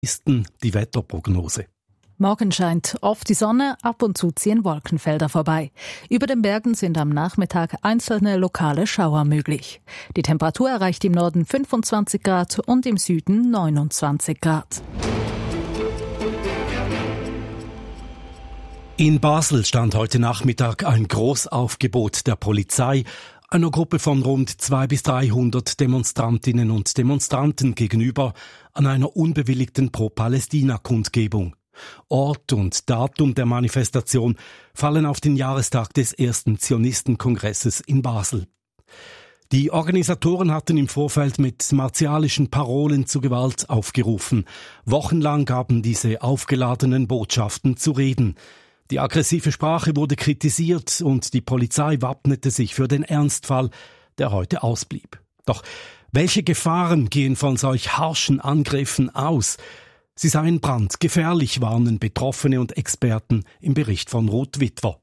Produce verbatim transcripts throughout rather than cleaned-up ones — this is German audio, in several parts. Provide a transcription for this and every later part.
Die Wetterprognose. Morgen scheint oft die Sonne, ab und zu ziehen Wolkenfelder vorbei. Über den Bergen sind am Nachmittag einzelne lokale Schauer möglich. Die Temperatur erreicht im Norden fünfundzwanzig Grad und im Süden neunundzwanzig Grad. In Basel stand heute Nachmittag ein Großaufgebot der Polizei einer Gruppe von rund zweihundert bis dreihundert Demonstrantinnen und Demonstranten gegenüber an einer unbewilligten Pro-Palästina-Kundgebung. Ort und Datum der Manifestation fallen auf den Jahrestag des ersten Zionistenkongresses in Basel. Die Organisatoren hatten im Vorfeld mit martialischen Parolen zu Gewalt aufgerufen. Wochenlang gaben diese aufgeladenen Botschaften zu reden. Die aggressive Sprache wurde kritisiert und die Polizei wappnete sich für den Ernstfall, der heute ausblieb. Doch welche Gefahren gehen von solch harschen Angriffen aus? Sie seien brandgefährlich, warnen Betroffene und Experten im Bericht von Ruth Witwer.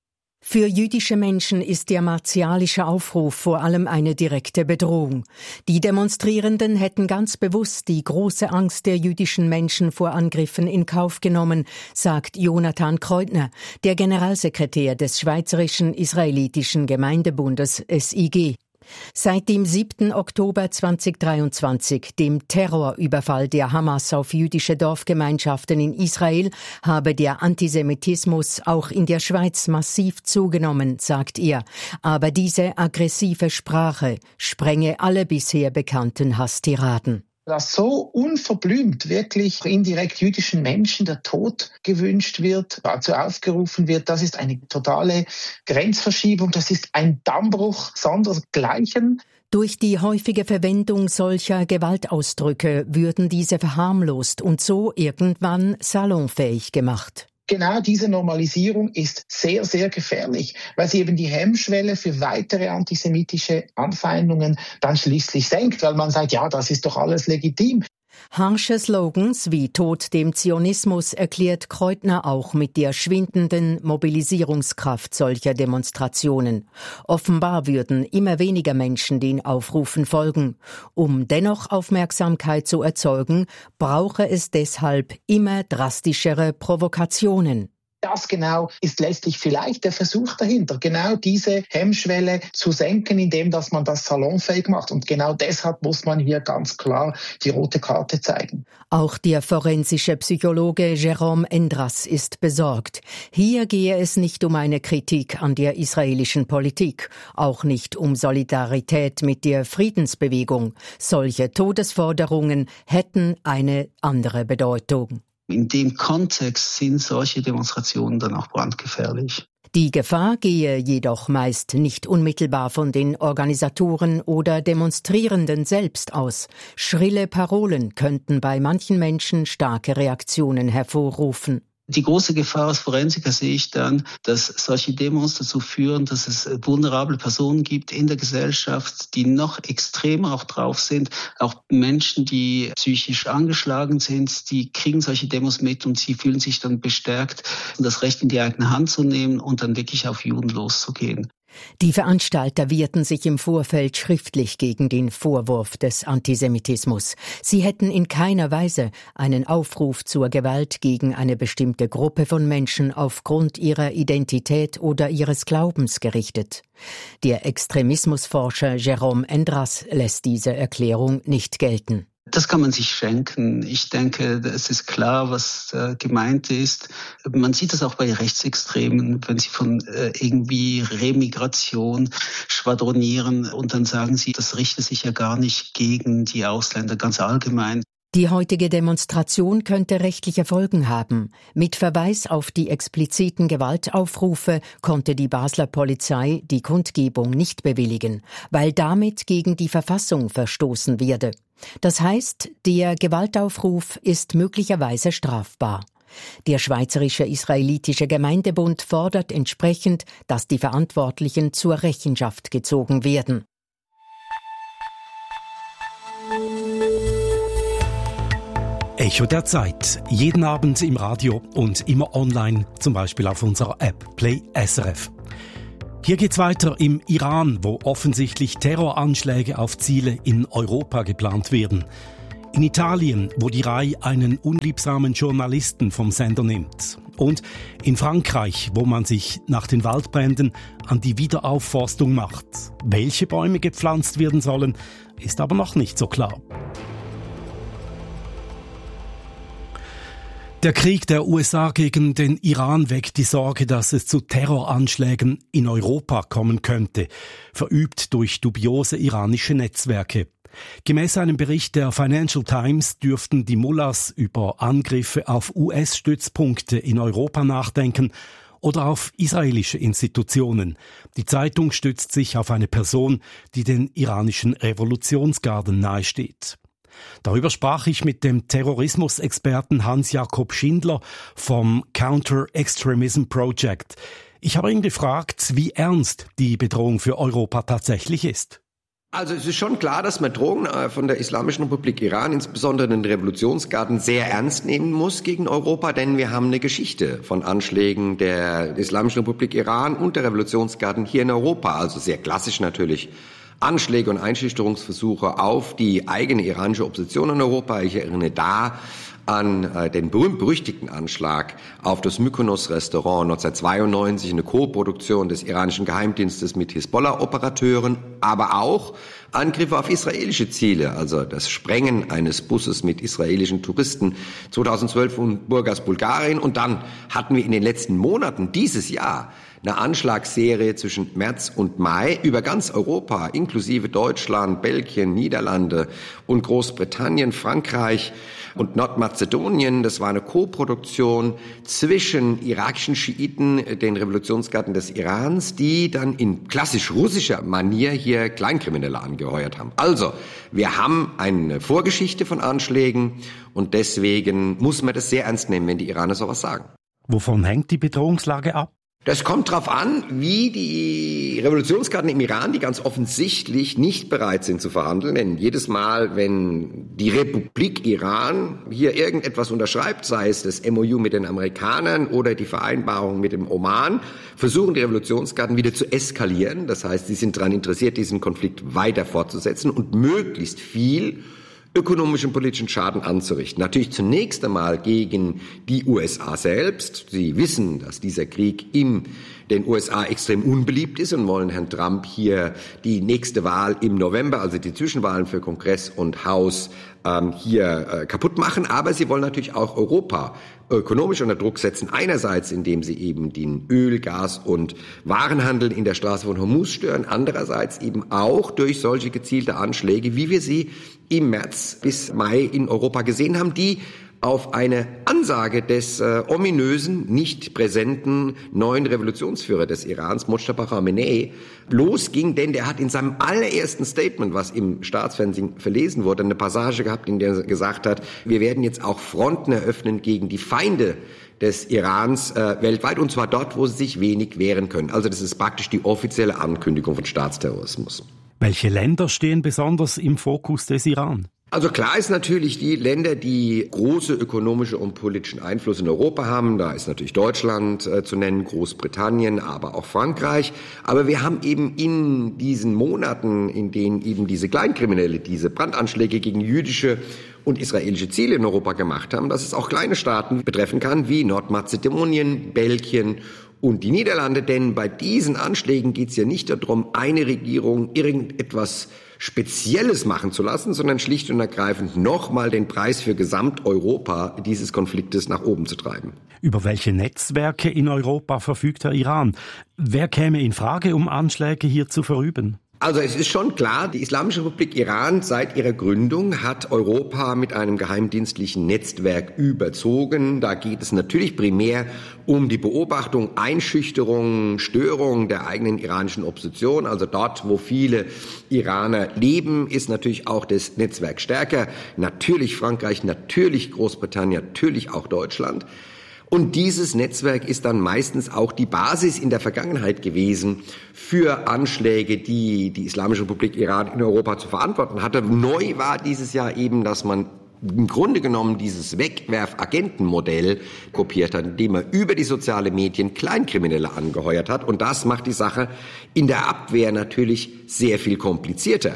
Für jüdische Menschen ist der martialische Aufruf vor allem eine direkte Bedrohung. Die Demonstrierenden hätten ganz bewusst die große Angst der jüdischen Menschen vor Angriffen in Kauf genommen, sagt Jonathan Kreutner, der Generalsekretär des Schweizerischen Israelitischen Gemeindebundes S I G. Seit dem siebten Oktober zweitausenddreiundzwanzig, dem Terrorüberfall der Hamas auf jüdische Dorfgemeinschaften in Israel, habe der Antisemitismus auch in der Schweiz massiv zugenommen, sagt er. Aber diese aggressive Sprache sprenge alle bisher bekannten Hasstiraden. Dass so unverblümt wirklich indirekt jüdischen Menschen der Tod gewünscht wird, dazu aufgerufen wird, das ist eine totale Grenzverschiebung, das ist ein Dammbruch sondergleichen. Durch die häufige Verwendung solcher Gewaltausdrücke würden diese verharmlost und so irgendwann salonfähig gemacht. Genau diese Normalisierung ist sehr, sehr gefährlich, weil sie eben die Hemmschwelle für weitere antisemitische Anfeindungen dann schließlich senkt, weil man sagt, ja, das ist doch alles legitim. Harsche Slogans wie Tod dem Zionismus erklärt Kreutner auch mit der schwindenden Mobilisierungskraft solcher Demonstrationen. Offenbar würden immer weniger Menschen den Aufrufen folgen. Um dennoch Aufmerksamkeit zu erzeugen, brauche es deshalb immer drastischere Provokationen. Das genau ist letztlich vielleicht der Versuch dahinter, genau diese Hemmschwelle zu senken, indem dass man das salonfähig macht. Und genau deshalb muss man hier ganz klar die rote Karte zeigen. Auch der forensische Psychologe Jérôme Endras ist besorgt. Hier gehe es nicht um eine Kritik an der israelischen Politik, auch nicht um Solidarität mit der Friedensbewegung. Solche Todesforderungen hätten eine andere Bedeutung. In dem Kontext sind solche Demonstrationen dann auch brandgefährlich. Die Gefahr gehe jedoch meist nicht unmittelbar von den Organisatoren oder Demonstrierenden selbst aus. Schrille Parolen könnten bei manchen Menschen starke Reaktionen hervorrufen. Die große Gefahr als Forensiker sehe ich dann, dass solche Demos dazu führen, dass es vulnerable Personen gibt in der Gesellschaft, die noch extremer auch drauf sind. Auch Menschen, die psychisch angeschlagen sind, die kriegen solche Demos mit und sie fühlen sich dann bestärkt, das Recht in die eigene Hand zu nehmen und dann wirklich auf Juden loszugehen. Die Veranstalter wehrten sich im Vorfeld schriftlich gegen den Vorwurf des Antisemitismus. Sie hätten in keiner Weise einen Aufruf zur Gewalt gegen eine bestimmte Gruppe von Menschen aufgrund ihrer Identität oder ihres Glaubens gerichtet. Der Extremismusforscher Jérôme Endras lässt diese Erklärung nicht gelten. Das kann man sich schenken. Ich denke, es ist klar, was äh, gemeint ist. Man sieht das auch bei Rechtsextremen, wenn sie von äh, irgendwie Remigration schwadronieren und dann sagen sie, das richtet sich ja gar nicht gegen die Ausländer, ganz allgemein. Die heutige Demonstration könnte rechtliche Folgen haben. Mit Verweis auf die expliziten Gewaltaufrufe konnte die Basler Polizei die Kundgebung nicht bewilligen, weil damit gegen die Verfassung verstoßen werde. Das heißt, der Gewaltaufruf ist möglicherweise strafbar. Der Schweizerische Israelitische Gemeindebund fordert entsprechend, dass die Verantwortlichen zur Rechenschaft gezogen werden. Echo der Zeit. Jeden Abend im Radio und immer online, zum Beispiel auf unserer App Play S R F. Hier geht's weiter im Iran, wo offensichtlich Terroranschläge auf Ziele in Europa geplant werden. In Italien, wo die R A I einen unliebsamen Journalisten vom Sender nimmt. Und in Frankreich, wo man sich nach den Waldbränden an die Wiederaufforstung macht. Welche Bäume gepflanzt werden sollen, ist aber noch nicht so klar. Der Krieg der U S A gegen den Iran weckt die Sorge, dass es zu Terroranschlägen in Europa kommen könnte, verübt durch dubiose iranische Netzwerke. Gemäß einem Bericht der Financial Times dürften die Mullahs über Angriffe auf U S-Stützpunkte in Europa nachdenken oder auf israelische Institutionen. Die Zeitung stützt sich auf eine Person, die den iranischen Revolutionsgarden nahesteht. Darüber sprach ich mit dem Terrorismusexperten Hans-Jakob Schindler vom Counter-Extremism Project. Ich habe ihn gefragt, wie ernst die Bedrohung für Europa tatsächlich ist. Also es ist schon klar, dass man Drohungen von der Islamischen Republik Iran, insbesondere den Revolutionsgarden, sehr ernst nehmen muss gegen Europa, denn wir haben eine Geschichte von Anschlägen der Islamischen Republik Iran und der Revolutionsgarden hier in Europa, also sehr klassisch natürlich. Anschläge und Einschüchterungsversuche auf die eigene iranische Opposition in Europa. Ich erinnere da an äh, den berühmt-berüchtigten Anschlag auf das Mykonos-Restaurant neunzehnhundertzweiundneunzig, eine Co-Produktion des iranischen Geheimdienstes mit Hisbollah-Operateuren, aber auch Angriffe auf israelische Ziele, also das Sprengen eines Busses mit israelischen Touristen zweitausendzwölf in Burgas, Bulgarien. Und dann hatten wir in den letzten Monaten dieses Jahr eine Anschlagsserie zwischen März und Mai über ganz Europa, inklusive Deutschland, Belgien, Niederlande und Großbritannien, Frankreich und Nordmazedonien. Das war eine Co-Produktion zwischen irakischen Schiiten, den Revolutionsgarden des Irans, die dann in klassisch russischer Manier hier Kleinkriminelle angeheuert haben. Also, wir haben eine Vorgeschichte von Anschlägen und deswegen muss man das sehr ernst nehmen, wenn die Iraner sowas sagen. Wovon hängt die Bedrohungslage ab? Das kommt darauf an, wie die Revolutionsgarden im Iran, die ganz offensichtlich nicht bereit sind zu verhandeln. Denn jedes Mal, wenn die Republik Iran hier irgendetwas unterschreibt, sei es das M O U mit den Amerikanern oder die Vereinbarung mit dem Oman, versuchen die Revolutionsgarden wieder zu eskalieren. Das heißt, sie sind daran interessiert, diesen Konflikt weiter fortzusetzen und möglichst viel ökonomischen und politischen Schaden anzurichten. Natürlich zunächst einmal gegen die U S A selbst. Sie wissen, dass dieser Krieg in den U S A extrem unbeliebt ist und wollen Herrn Trump hier die nächste Wahl im November, also die Zwischenwahlen für Kongress und Haus, ähm, hier äh, kaputt machen. Aber sie wollen natürlich auch Europa ökonomisch unter Druck setzen. Einerseits, indem sie eben den Öl-, Gas- und Warenhandel in der Straße von Hormuz stören. Andererseits eben auch durch solche gezielte Anschläge, wie wir sie im März bis Mai in Europa gesehen haben, die auf eine Ansage des äh, ominösen, nicht präsenten neuen Revolutionsführer des Irans, Mojtaba Khamenei, losging, denn der hat in seinem allerersten Statement, was im Staatsfernsehen verlesen wurde, eine Passage gehabt, in der er gesagt hat, wir werden jetzt auch Fronten eröffnen gegen die Feinde des Irans äh, weltweit, und zwar dort, wo sie sich wenig wehren können. Also das ist praktisch die offizielle Ankündigung von Staatsterrorismus. Welche Länder stehen besonders im Fokus des Iran? Also klar ist natürlich, die Länder, die große ökonomische und politischen Einfluss in Europa haben, da ist natürlich Deutschland äh, zu nennen, Großbritannien, aber auch Frankreich. Aber wir haben eben in diesen Monaten, in denen eben diese Kleinkriminelle, diese Brandanschläge gegen jüdische und israelische Ziele in Europa gemacht haben, dass es auch kleine Staaten betreffen kann, wie Nordmazedonien, Belgien und die Niederlande. Denn bei diesen Anschlägen geht es ja nicht darum, eine Regierung irgendetwas Spezielles machen zu lassen, sondern schlicht und ergreifend nochmal den Preis für Gesamteuropa dieses Konfliktes nach oben zu treiben. Über welche Netzwerke in Europa verfügt der Iran? Wer käme in Frage, um Anschläge hier zu verüben? Also es ist schon klar, die Islamische Republik Iran seit ihrer Gründung hat Europa mit einem geheimdienstlichen Netzwerk überzogen. Da geht es natürlich primär um die Beobachtung, Einschüchterung, Störung der eigenen iranischen Opposition. Also dort, wo viele Iraner leben, ist natürlich auch das Netzwerk stärker. Natürlich Frankreich, natürlich Großbritannien, natürlich auch Deutschland. Und dieses Netzwerk ist dann meistens auch die Basis in der Vergangenheit gewesen für Anschläge, die die Islamische Republik Iran in Europa zu verantworten hatte. Neu war dieses Jahr eben, dass man im Grunde genommen dieses Wegwerf-Agentenmodell kopiert hat, indem man über die sozialen Medien Kleinkriminelle angeheuert hat. Und das macht die Sache in der Abwehr natürlich sehr viel komplizierter.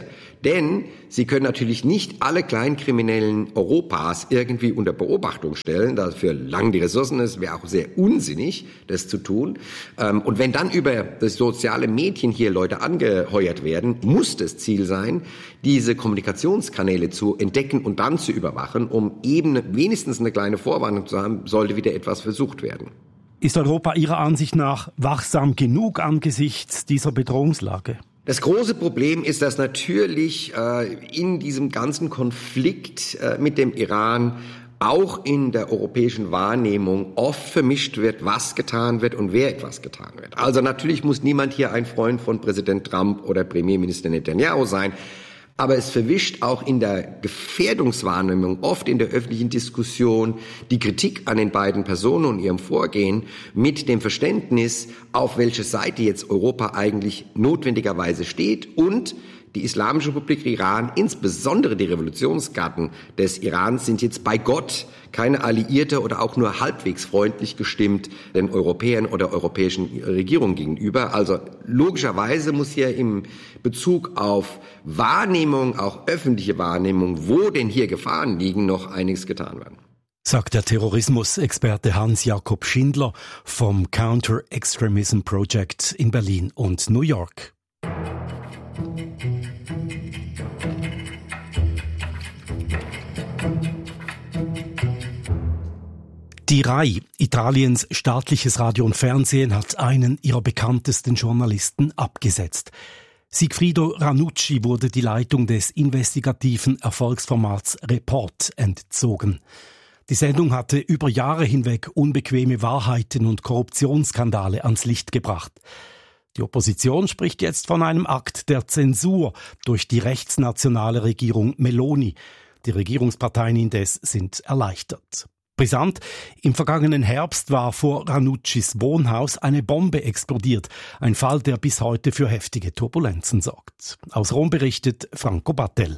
Denn sie können natürlich nicht alle Kleinkriminellen Europas irgendwie unter Beobachtung stellen. Dafür langen die Ressourcen, es wäre auch sehr unsinnig, das zu tun. Und wenn dann über das soziale Medien hier Leute angeheuert werden, muss das Ziel sein, diese Kommunikationskanäle zu entdecken und dann zu überwachen, um eben wenigstens eine kleine Vorwarnung zu haben, sollte wieder etwas versucht werden. Ist Europa Ihrer Ansicht nach wachsam genug angesichts dieser Bedrohungslage? Das große Problem ist, dass natürlich äh, in diesem ganzen Konflikt äh, mit dem Iran auch in der europäischen Wahrnehmung oft vermischt wird, was getan wird und wer etwas getan wird. Also natürlich muss niemand hier ein Freund von Präsident Trump oder Premierminister Netanyahu sein. Aber es verwischt auch in der Gefährdungswahrnehmung, oft in der öffentlichen Diskussion, die Kritik an den beiden Personen und ihrem Vorgehen mit dem Verständnis, auf welche Seite jetzt Europa eigentlich notwendigerweise steht und die Islamische Republik Iran, insbesondere die Revolutionsgarden des Irans, sind jetzt bei Gott keine Alliierte oder auch nur halbwegs freundlich gestimmt den Europäern oder europäischen Regierungen gegenüber. Also logischerweise muss hier im Bezug auf Wahrnehmung, auch öffentliche Wahrnehmung, wo denn hier Gefahren liegen, noch einiges getan werden. Sagt der Terrorismusexperte Hans-Jakob Schindler vom Counter-Extremism Project in Berlin und New York. Die RAI, Italiens staatliches Radio und Fernsehen, hat einen ihrer bekanntesten Journalisten abgesetzt. Sigfrido Ranucci wurde die Leitung des investigativen Erfolgsformats Report entzogen. Die Sendung hatte über Jahre hinweg unbequeme Wahrheiten und Korruptionsskandale ans Licht gebracht. Die Opposition spricht jetzt von einem Akt der Zensur durch die rechtsnationale Regierung Meloni. Die Regierungsparteien indes sind erleichtert. Brisant, im vergangenen Herbst war vor Ranuccis Wohnhaus eine Bombe explodiert. Ein Fall, der bis heute für heftige Turbulenzen sorgt. Aus Rom berichtet Franco Battel.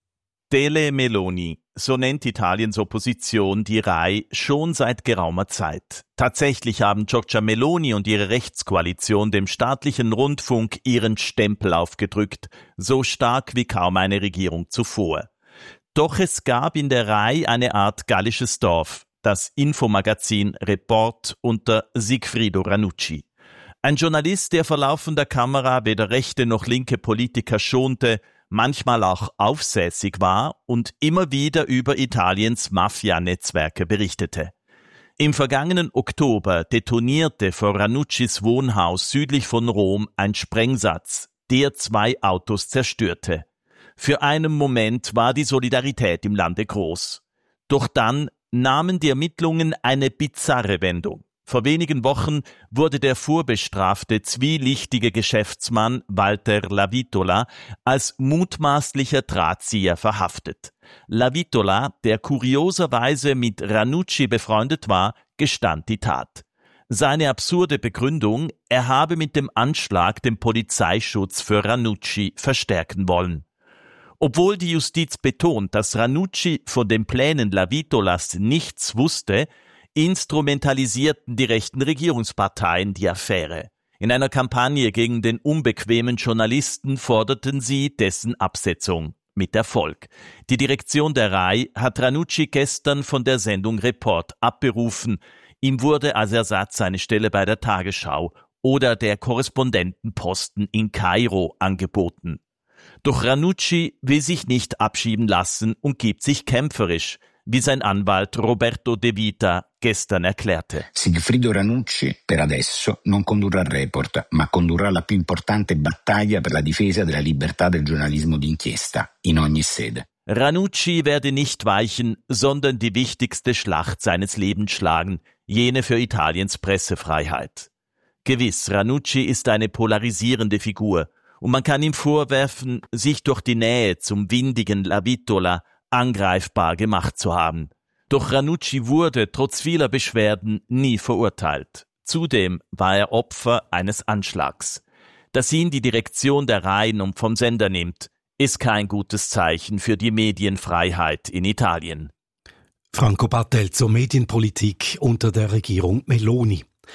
Tele Meloni, so nennt Italiens Opposition die RAI schon seit geraumer Zeit. Tatsächlich haben Giorgia Meloni und ihre Rechtskoalition dem staatlichen Rundfunk ihren Stempel aufgedrückt, so stark wie kaum eine Regierung zuvor. Doch es gab in der RAI eine Art gallisches Dorf, das Infomagazin Report unter Sigfrido Ranucci. Ein Journalist, der vor laufender Kamera weder rechte noch linke Politiker schonte, manchmal auch aufsässig war und immer wieder über Italiens Mafia-Netzwerke berichtete. Im vergangenen Oktober detonierte vor Ranuccis Wohnhaus südlich von Rom ein Sprengsatz, der zwei Autos zerstörte. Für einen Moment war die Solidarität im Lande groß. Doch dann nahmen die Ermittlungen eine bizarre Wendung. Vor wenigen Wochen wurde der vorbestrafte zwielichtige Geschäftsmann Walter Lavitola als mutmaßlicher Drahtzieher verhaftet. Lavitola, der kurioserweise mit Ranucci befreundet war, gestand die Tat. Seine absurde Begründung, er habe mit dem Anschlag den Polizeischutz für Ranucci verstärken wollen. Obwohl die Justiz betont, dass Ranucci von den Plänen Lavitolas nichts wusste, instrumentalisierten die rechten Regierungsparteien die Affäre. In einer Kampagne gegen den unbequemen Journalisten forderten sie dessen Absetzung. Mit Erfolg. Die Direktion der RAI hat Ranucci gestern von der Sendung Report abberufen. Ihm wurde als Ersatz eine Stelle bei der Tagesschau oder der Korrespondentenposten in Kairo angeboten. Doch Ranucci will sich nicht abschieben lassen und gibt sich kämpferisch, wie sein Anwalt Roberto De Vita gestern erklärte. Sigfrido Ranucci per adesso non condurrà il report, ma condurrà la più importante battaglia per la difesa della libertà del giornalismo d'inchiesta in ogni sede. Ranucci werde nicht weichen, sondern die wichtigste Schlacht seines Lebens schlagen, jene für Italiens Pressefreiheit. Gewiss, Ranucci ist eine polarisierende Figur und man kann ihm vorwerfen, sich durch die Nähe zum windigen Lavitola angreifbar gemacht zu haben. Doch Ranucci wurde trotz vieler Beschwerden nie verurteilt. Zudem war er Opfer eines Anschlags. Dass ihn die Direktion der RAI nun vom Sender nimmt, ist kein gutes Zeichen für die Medienfreiheit in Italien. Franco Battel zur Medienpolitik unter der Regierung Meloni.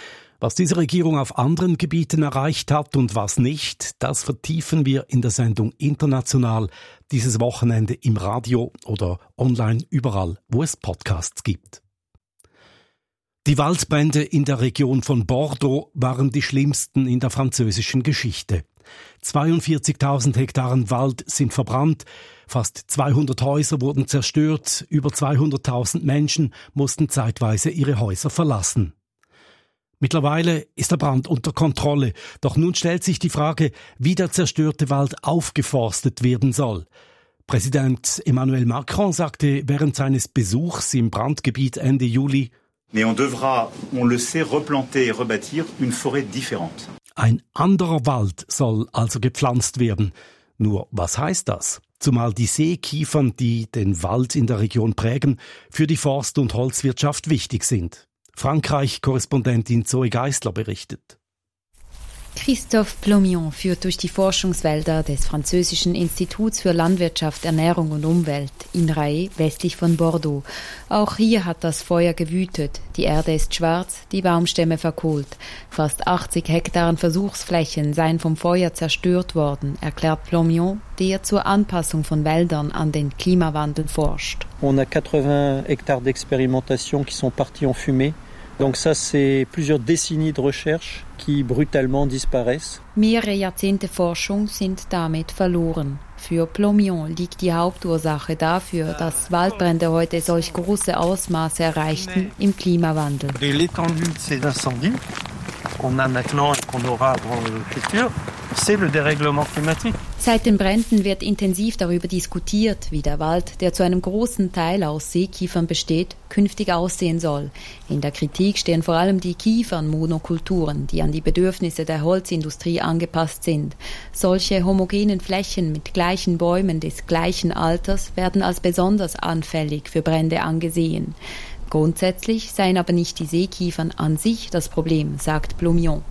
Was diese Regierung auf anderen Gebieten erreicht hat und was nicht, das vertiefen wir in der Sendung International dieses Wochenende im Radio oder online überall, wo es Podcasts gibt. Die Waldbrände in der Region von Bordeaux waren die schlimmsten in der französischen Geschichte. zweiundvierzigtausend Hektaren Wald sind verbrannt, fast zweihundert Häuser wurden zerstört, über zweihunderttausend Menschen mussten zeitweise ihre Häuser verlassen. Mittlerweile ist der Brand unter Kontrolle, doch nun stellt sich die Frage, wie der zerstörte Wald aufgeforstet werden soll. Präsident Emmanuel Macron sagte während seines Besuchs im Brandgebiet Ende Juli: Mais on devra, on le sait, replanter et rebâtir une forêt différente. Ein anderer Wald soll also gepflanzt werden. Nur was heißt das? Zumal die Seekiefern, die den Wald in der Region prägen, für die Forst- und Holzwirtschaft wichtig sind. Frankreich-Korrespondentin Zoe Geisler berichtet. Christophe Plomion führt durch die Forschungswälder des französischen Instituts für Landwirtschaft, Ernährung und Umwelt, I N R A E, westlich von Bordeaux. Auch hier hat das Feuer gewütet. Die Erde ist schwarz, die Baumstämme verkohlt. Fast achtzig Hektar Versuchsflächen seien vom Feuer zerstört worden, erklärt Plomion, der zur Anpassung von Wäldern an den Klimawandel forscht. On a quatre-vingts hectares d'expérimentation qui sont partis en fumée. Donc ça, c'est plusieurs décennies de recherche qui brutalement disparaissent. Mehrere Jahrzehnte Forschung sind damit verloren. Für Plomion liegt die Hauptursache dafür, dass Waldbrände heute solch große Ausmaße erreichten, im Klimawandel. Et l'étendue de ces incendies qu'on a maintenant et qu'on aura dans le futur, c'est le dérèglement climatique. Seit den Bränden wird intensiv darüber diskutiert, wie der Wald, der zu einem großen Teil aus Seekiefern besteht, künftig aussehen soll. In der Kritik stehen vor allem die Kiefernmonokulturen, die an die Bedürfnisse der Holzindustrie angepasst sind. Solche homogenen Flächen mit gleichen Bäumen des gleichen Alters werden als besonders anfällig für Brände angesehen. Grundsätzlich seien aber nicht die Seekiefern an sich das Problem, sagt Plomion.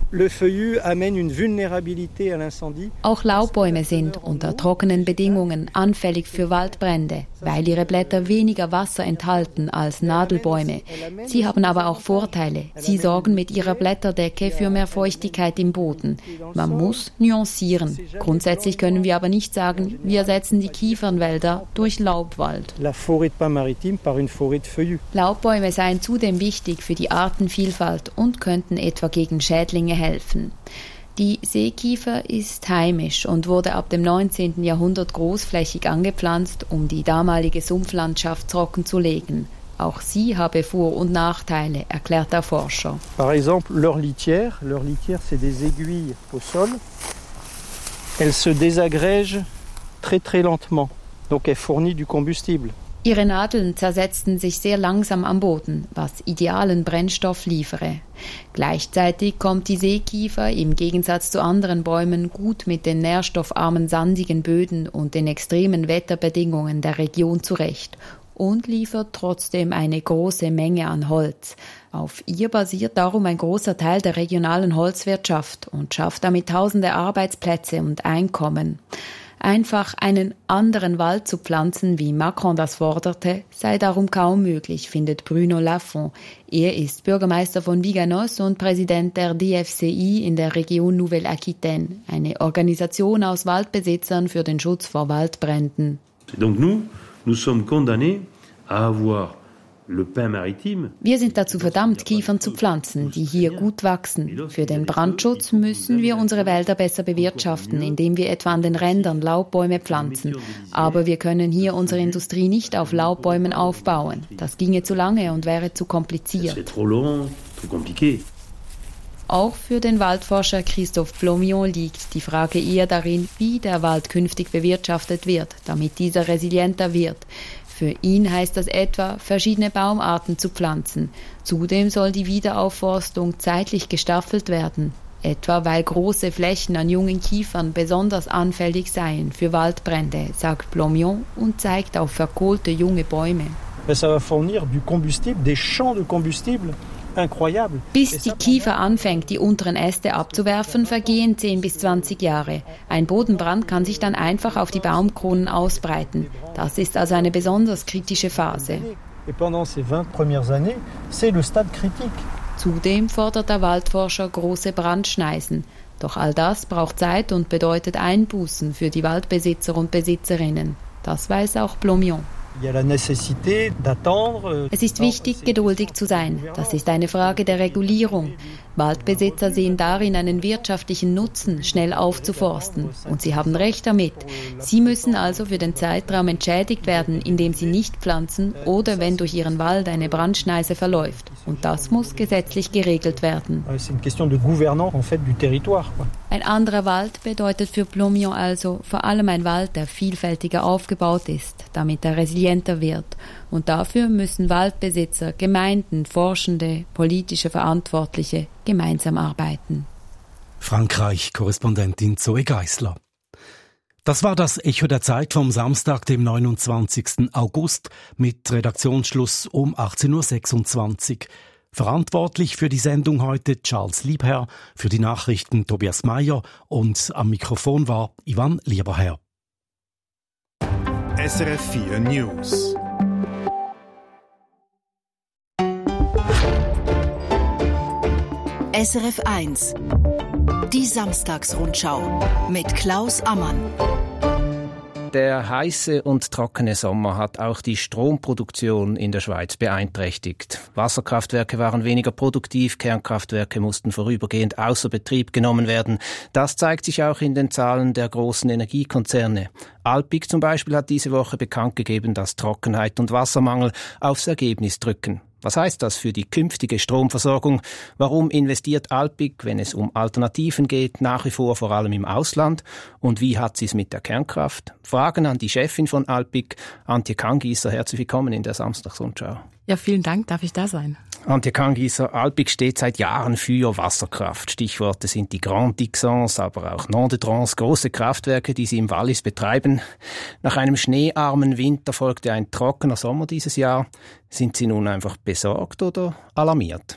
Auch Laubbäume sind unter trockenen Bedingungen anfällig für Waldbrände, weil ihre Blätter weniger Wasser enthalten als Nadelbäume. Sie haben aber auch Vorteile. Sie sorgen mit ihrer Blätterdecke für mehr Feuchtigkeit im Boden. Man muss nuancieren. Grundsätzlich können wir aber nicht sagen, wir ersetzen die Kiefernwälder durch Laubwald. Laubbäume Bäume seien zudem wichtig für die Artenvielfalt und könnten etwa gegen Schädlinge helfen. Die Seekiefer ist heimisch und wurde ab dem neunzehnten Jahrhundert großflächig angepflanzt, um die damalige Sumpflandschaft trocken zu legen. Auch sie habe Vor- und Nachteile, erklärt der Forscher. Par exemple, leur litière, leur litière c'est des aiguilles au sol. Elle se désagrège très très lentement. Donc elle fournit du combustible. Ihre Nadeln zersetzten sich sehr langsam am Boden, was idealen Brennstoff liefere. Gleichzeitig kommt die Seekiefer im Gegensatz zu anderen Bäumen gut mit den nährstoffarmen sandigen Böden und den extremen Wetterbedingungen der Region zurecht und liefert trotzdem eine große Menge an Holz. Auf ihr basiert darum ein großer Teil der regionalen Holzwirtschaft und schafft damit tausende Arbeitsplätze und Einkommen. Einfach einen anderen Wald zu pflanzen, wie Macron das forderte, sei darum kaum möglich, findet Bruno Lafont. Er ist Bürgermeister von Viganos und Präsident der D F C I in der Region Nouvelle-Aquitaine, eine Organisation aus Waldbesitzern für den Schutz vor Waldbränden. Donc nous, nous sommes condamnés à avoir Wir sind dazu verdammt, Kiefern zu pflanzen, die hier gut wachsen. Für den Brandschutz müssen wir unsere Wälder besser bewirtschaften, indem wir etwa an den Rändern Laubbäume pflanzen. Aber wir können hier unsere Industrie nicht auf Laubbäumen aufbauen. Das ginge zu lange und wäre zu kompliziert. Auch für den Waldforscher Christophe Plomion liegt die Frage eher darin, wie der Wald künftig bewirtschaftet wird, damit dieser resilienter wird. Für ihn heißt das etwa, verschiedene Baumarten zu pflanzen. Zudem soll die Wiederaufforstung zeitlich gestaffelt werden, etwa weil große Flächen an jungen Kiefern besonders anfällig seien für Waldbrände, sagt Plomion und zeigt auf verkohlte junge Bäume. Ça va fournir du combustible, des champs de combustible. Bis die Kiefer anfängt, die unteren Äste abzuwerfen, vergehen zehn bis zwanzig Jahre. Ein Bodenbrand kann sich dann einfach auf die Baumkronen ausbreiten. Das ist also eine besonders kritische Phase. Zudem fordert der Waldforscher große Brandschneisen. Doch all das braucht Zeit und bedeutet Einbußen für die Waldbesitzer und Besitzerinnen. Das weiß auch Plomion. Es ist wichtig, geduldig zu sein. Das ist eine Frage der Regulierung. Waldbesitzer sehen darin einen wirtschaftlichen Nutzen, schnell aufzuforsten. Und sie haben recht damit. Sie müssen also für den Zeitraum entschädigt werden, indem sie nicht pflanzen oder wenn durch ihren Wald eine Brandschneise verläuft. Und das muss gesetzlich geregelt werden. Ein anderer Wald bedeutet für Plomion also vor allem ein Wald, der vielfältiger aufgebaut ist, damit er resilienter wird. Und dafür müssen Waldbesitzer, Gemeinden, Forschende, politische Verantwortliche gemeinsam arbeiten. Frankreich-Korrespondentin Zoe Geisler. Das war das Echo der Zeit vom Samstag, dem neunundzwanzigsten August, mit Redaktionsschluss um achtzehn Uhr sechsundzwanzig. Verantwortlich für die Sendung heute Charles Liebherr, für die Nachrichten Tobias Meyer und am Mikrofon war Ivan Lieberherr. S R F vier News. S R F eins. Die Samstagsrundschau mit Klaus Ammann. Der heiße und trockene Sommer hat auch die Stromproduktion in der Schweiz beeinträchtigt. Wasserkraftwerke waren weniger produktiv, Kernkraftwerke mussten vorübergehend außer Betrieb genommen werden. Das zeigt sich auch in den Zahlen der großen Energiekonzerne. Alpiq zum Beispiel hat diese Woche bekannt gegeben, dass Trockenheit und Wassermangel aufs Ergebnis drücken. Was heißt das für die künftige Stromversorgung? Warum investiert Alpiq, wenn es um Alternativen geht, nach wie vor vor allem im Ausland? Und wie hat sie es mit der Kernkraft? Fragen an die Chefin von Alpiq, Antje Kangießer. Herzlich willkommen in der Samstagsrundschau. Ja, vielen Dank. Darf ich da sein? Antje Kangießer, Alpiq steht seit Jahren für Wasserkraft. Stichworte sind die Grand Dixons, aber auch Non de Trans, große Kraftwerke, die sie im Wallis betreiben. Nach einem schneearmen Winter folgte ein trockener Sommer dieses Jahr. Sind Sie nun einfach besorgt oder alarmiert?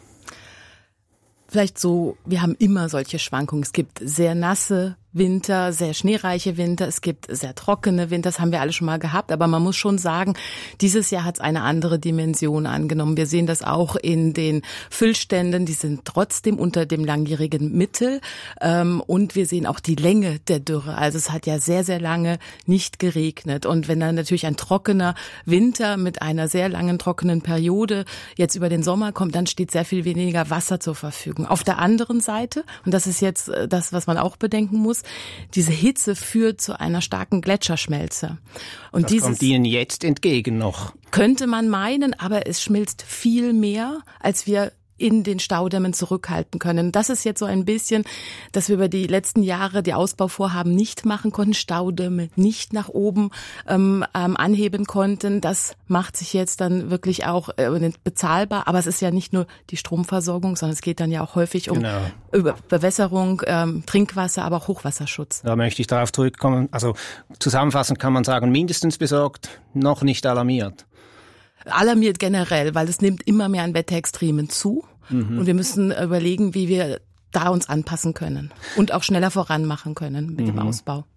Vielleicht so, wir haben immer solche Schwankungen. Es gibt sehr nasse Winter, sehr schneereiche Winter, es gibt sehr trockene Winter, das haben wir alle schon mal gehabt, aber man muss schon sagen, dieses Jahr hat es eine andere Dimension angenommen. Wir sehen das auch in den Füllständen, die sind trotzdem unter dem langjährigen Mittel, ähm, und wir sehen auch die Länge der Dürre. Also es hat ja sehr, sehr lange nicht geregnet und wenn dann natürlich ein trockener Winter mit einer sehr langen trockenen Periode jetzt über den Sommer kommt, dann steht sehr viel weniger Wasser zur Verfügung. Auf der anderen Seite, und das ist jetzt das, was man auch bedenken muss, diese Hitze führt zu einer starken Gletscherschmelze. Und das dieses kommt Ihnen jetzt entgegen noch. Könnte man meinen, aber es schmilzt viel mehr, als wir in den Staudämmen zurückhalten können. Das ist jetzt so ein bisschen, dass wir über die letzten Jahre die Ausbauvorhaben nicht machen konnten, Staudämme nicht nach oben ähm, ähm, anheben konnten. Das macht sich jetzt dann wirklich auch äh, bezahlbar. Aber es ist ja nicht nur die Stromversorgung, sondern es geht dann ja auch häufig um genau. über Bewässerung, ähm, Trinkwasser, aber auch Hochwasserschutz. Da möchte ich darauf zurückkommen. Also zusammenfassend kann man sagen, mindestens besorgt, noch nicht alarmiert. Alarmiert generell, weil es nimmt immer mehr an Wetterextremen zu. Mhm. Und wir müssen überlegen, wie wir da uns anpassen können und auch schneller voranmachen können mit mhm. dem Ausbau.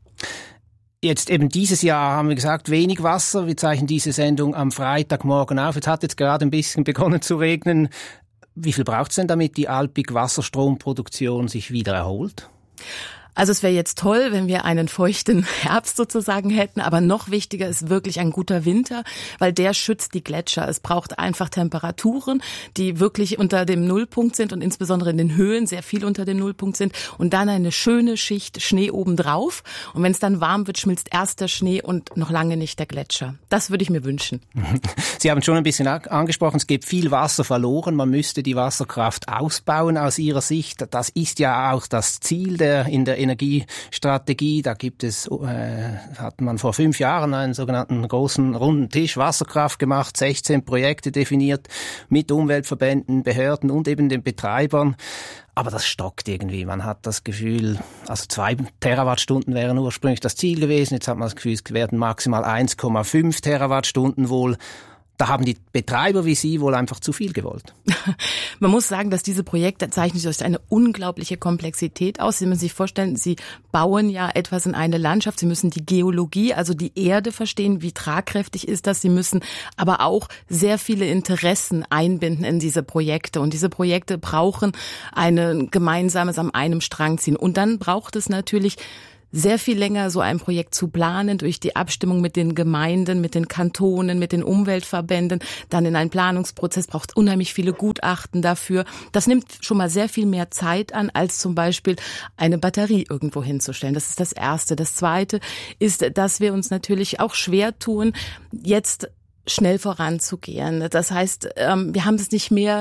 Jetzt eben dieses Jahr haben wir gesagt, wenig Wasser. Wir zeichnen diese Sendung am Freitagmorgen auf. Jetzt hat jetzt gerade ein bisschen begonnen zu regnen. Wie viel braucht es denn, damit die Alpiq Wasserstromproduktion sich wieder erholt? Also es wäre jetzt toll, wenn wir einen feuchten Herbst sozusagen hätten, aber noch wichtiger ist wirklich ein guter Winter, weil der schützt die Gletscher. Es braucht einfach Temperaturen, die wirklich unter dem Nullpunkt sind und insbesondere in den Höhen sehr viel unter dem Nullpunkt sind und dann eine schöne Schicht Schnee obendrauf. Und wenn es dann warm wird, schmilzt erst der Schnee und noch lange nicht der Gletscher. Das würde ich mir wünschen. Sie haben schon ein bisschen angesprochen, es geht viel Wasser verloren. Man müsste die Wasserkraft ausbauen aus Ihrer Sicht. Das ist ja auch das Ziel der in der Energiestrategie. Da gibt es, äh, hat man vor fünf Jahren einen sogenannten großen runden Tisch Wasserkraft gemacht, sechzehn Projekte definiert mit Umweltverbänden, Behörden und eben den Betreibern. Aber das stockt irgendwie. Man hat das Gefühl, also zwei Terawattstunden wären ursprünglich das Ziel gewesen. Jetzt hat man das Gefühl, es werden maximal eins Komma fünf Terawattstunden wohl. Da haben die Betreiber wie Sie wohl einfach zu viel gewollt. Man muss sagen, dass diese Projekte zeichnen sich durch eine unglaubliche Komplexität aus. Sie müssen sich vorstellen, Sie bauen ja etwas in eine Landschaft. Sie müssen die Geologie, also die Erde verstehen. Wie tragkräftig ist das? Sie müssen aber auch sehr viele Interessen einbinden in diese Projekte. Und diese Projekte brauchen ein gemeinsames am einem Strang ziehen. Und dann braucht es natürlich sehr viel länger, so ein Projekt zu planen, durch die Abstimmung mit den Gemeinden, mit den Kantonen, mit den Umweltverbänden, dann in einen Planungsprozess, braucht unheimlich viele Gutachten dafür. Das nimmt schon mal sehr viel mehr Zeit an, als zum Beispiel eine Batterie irgendwo hinzustellen. Das ist das Erste. Das Zweite ist, dass wir uns natürlich auch schwer tun, jetzt schnell voranzugehen. Das heißt, wir haben es nicht mehr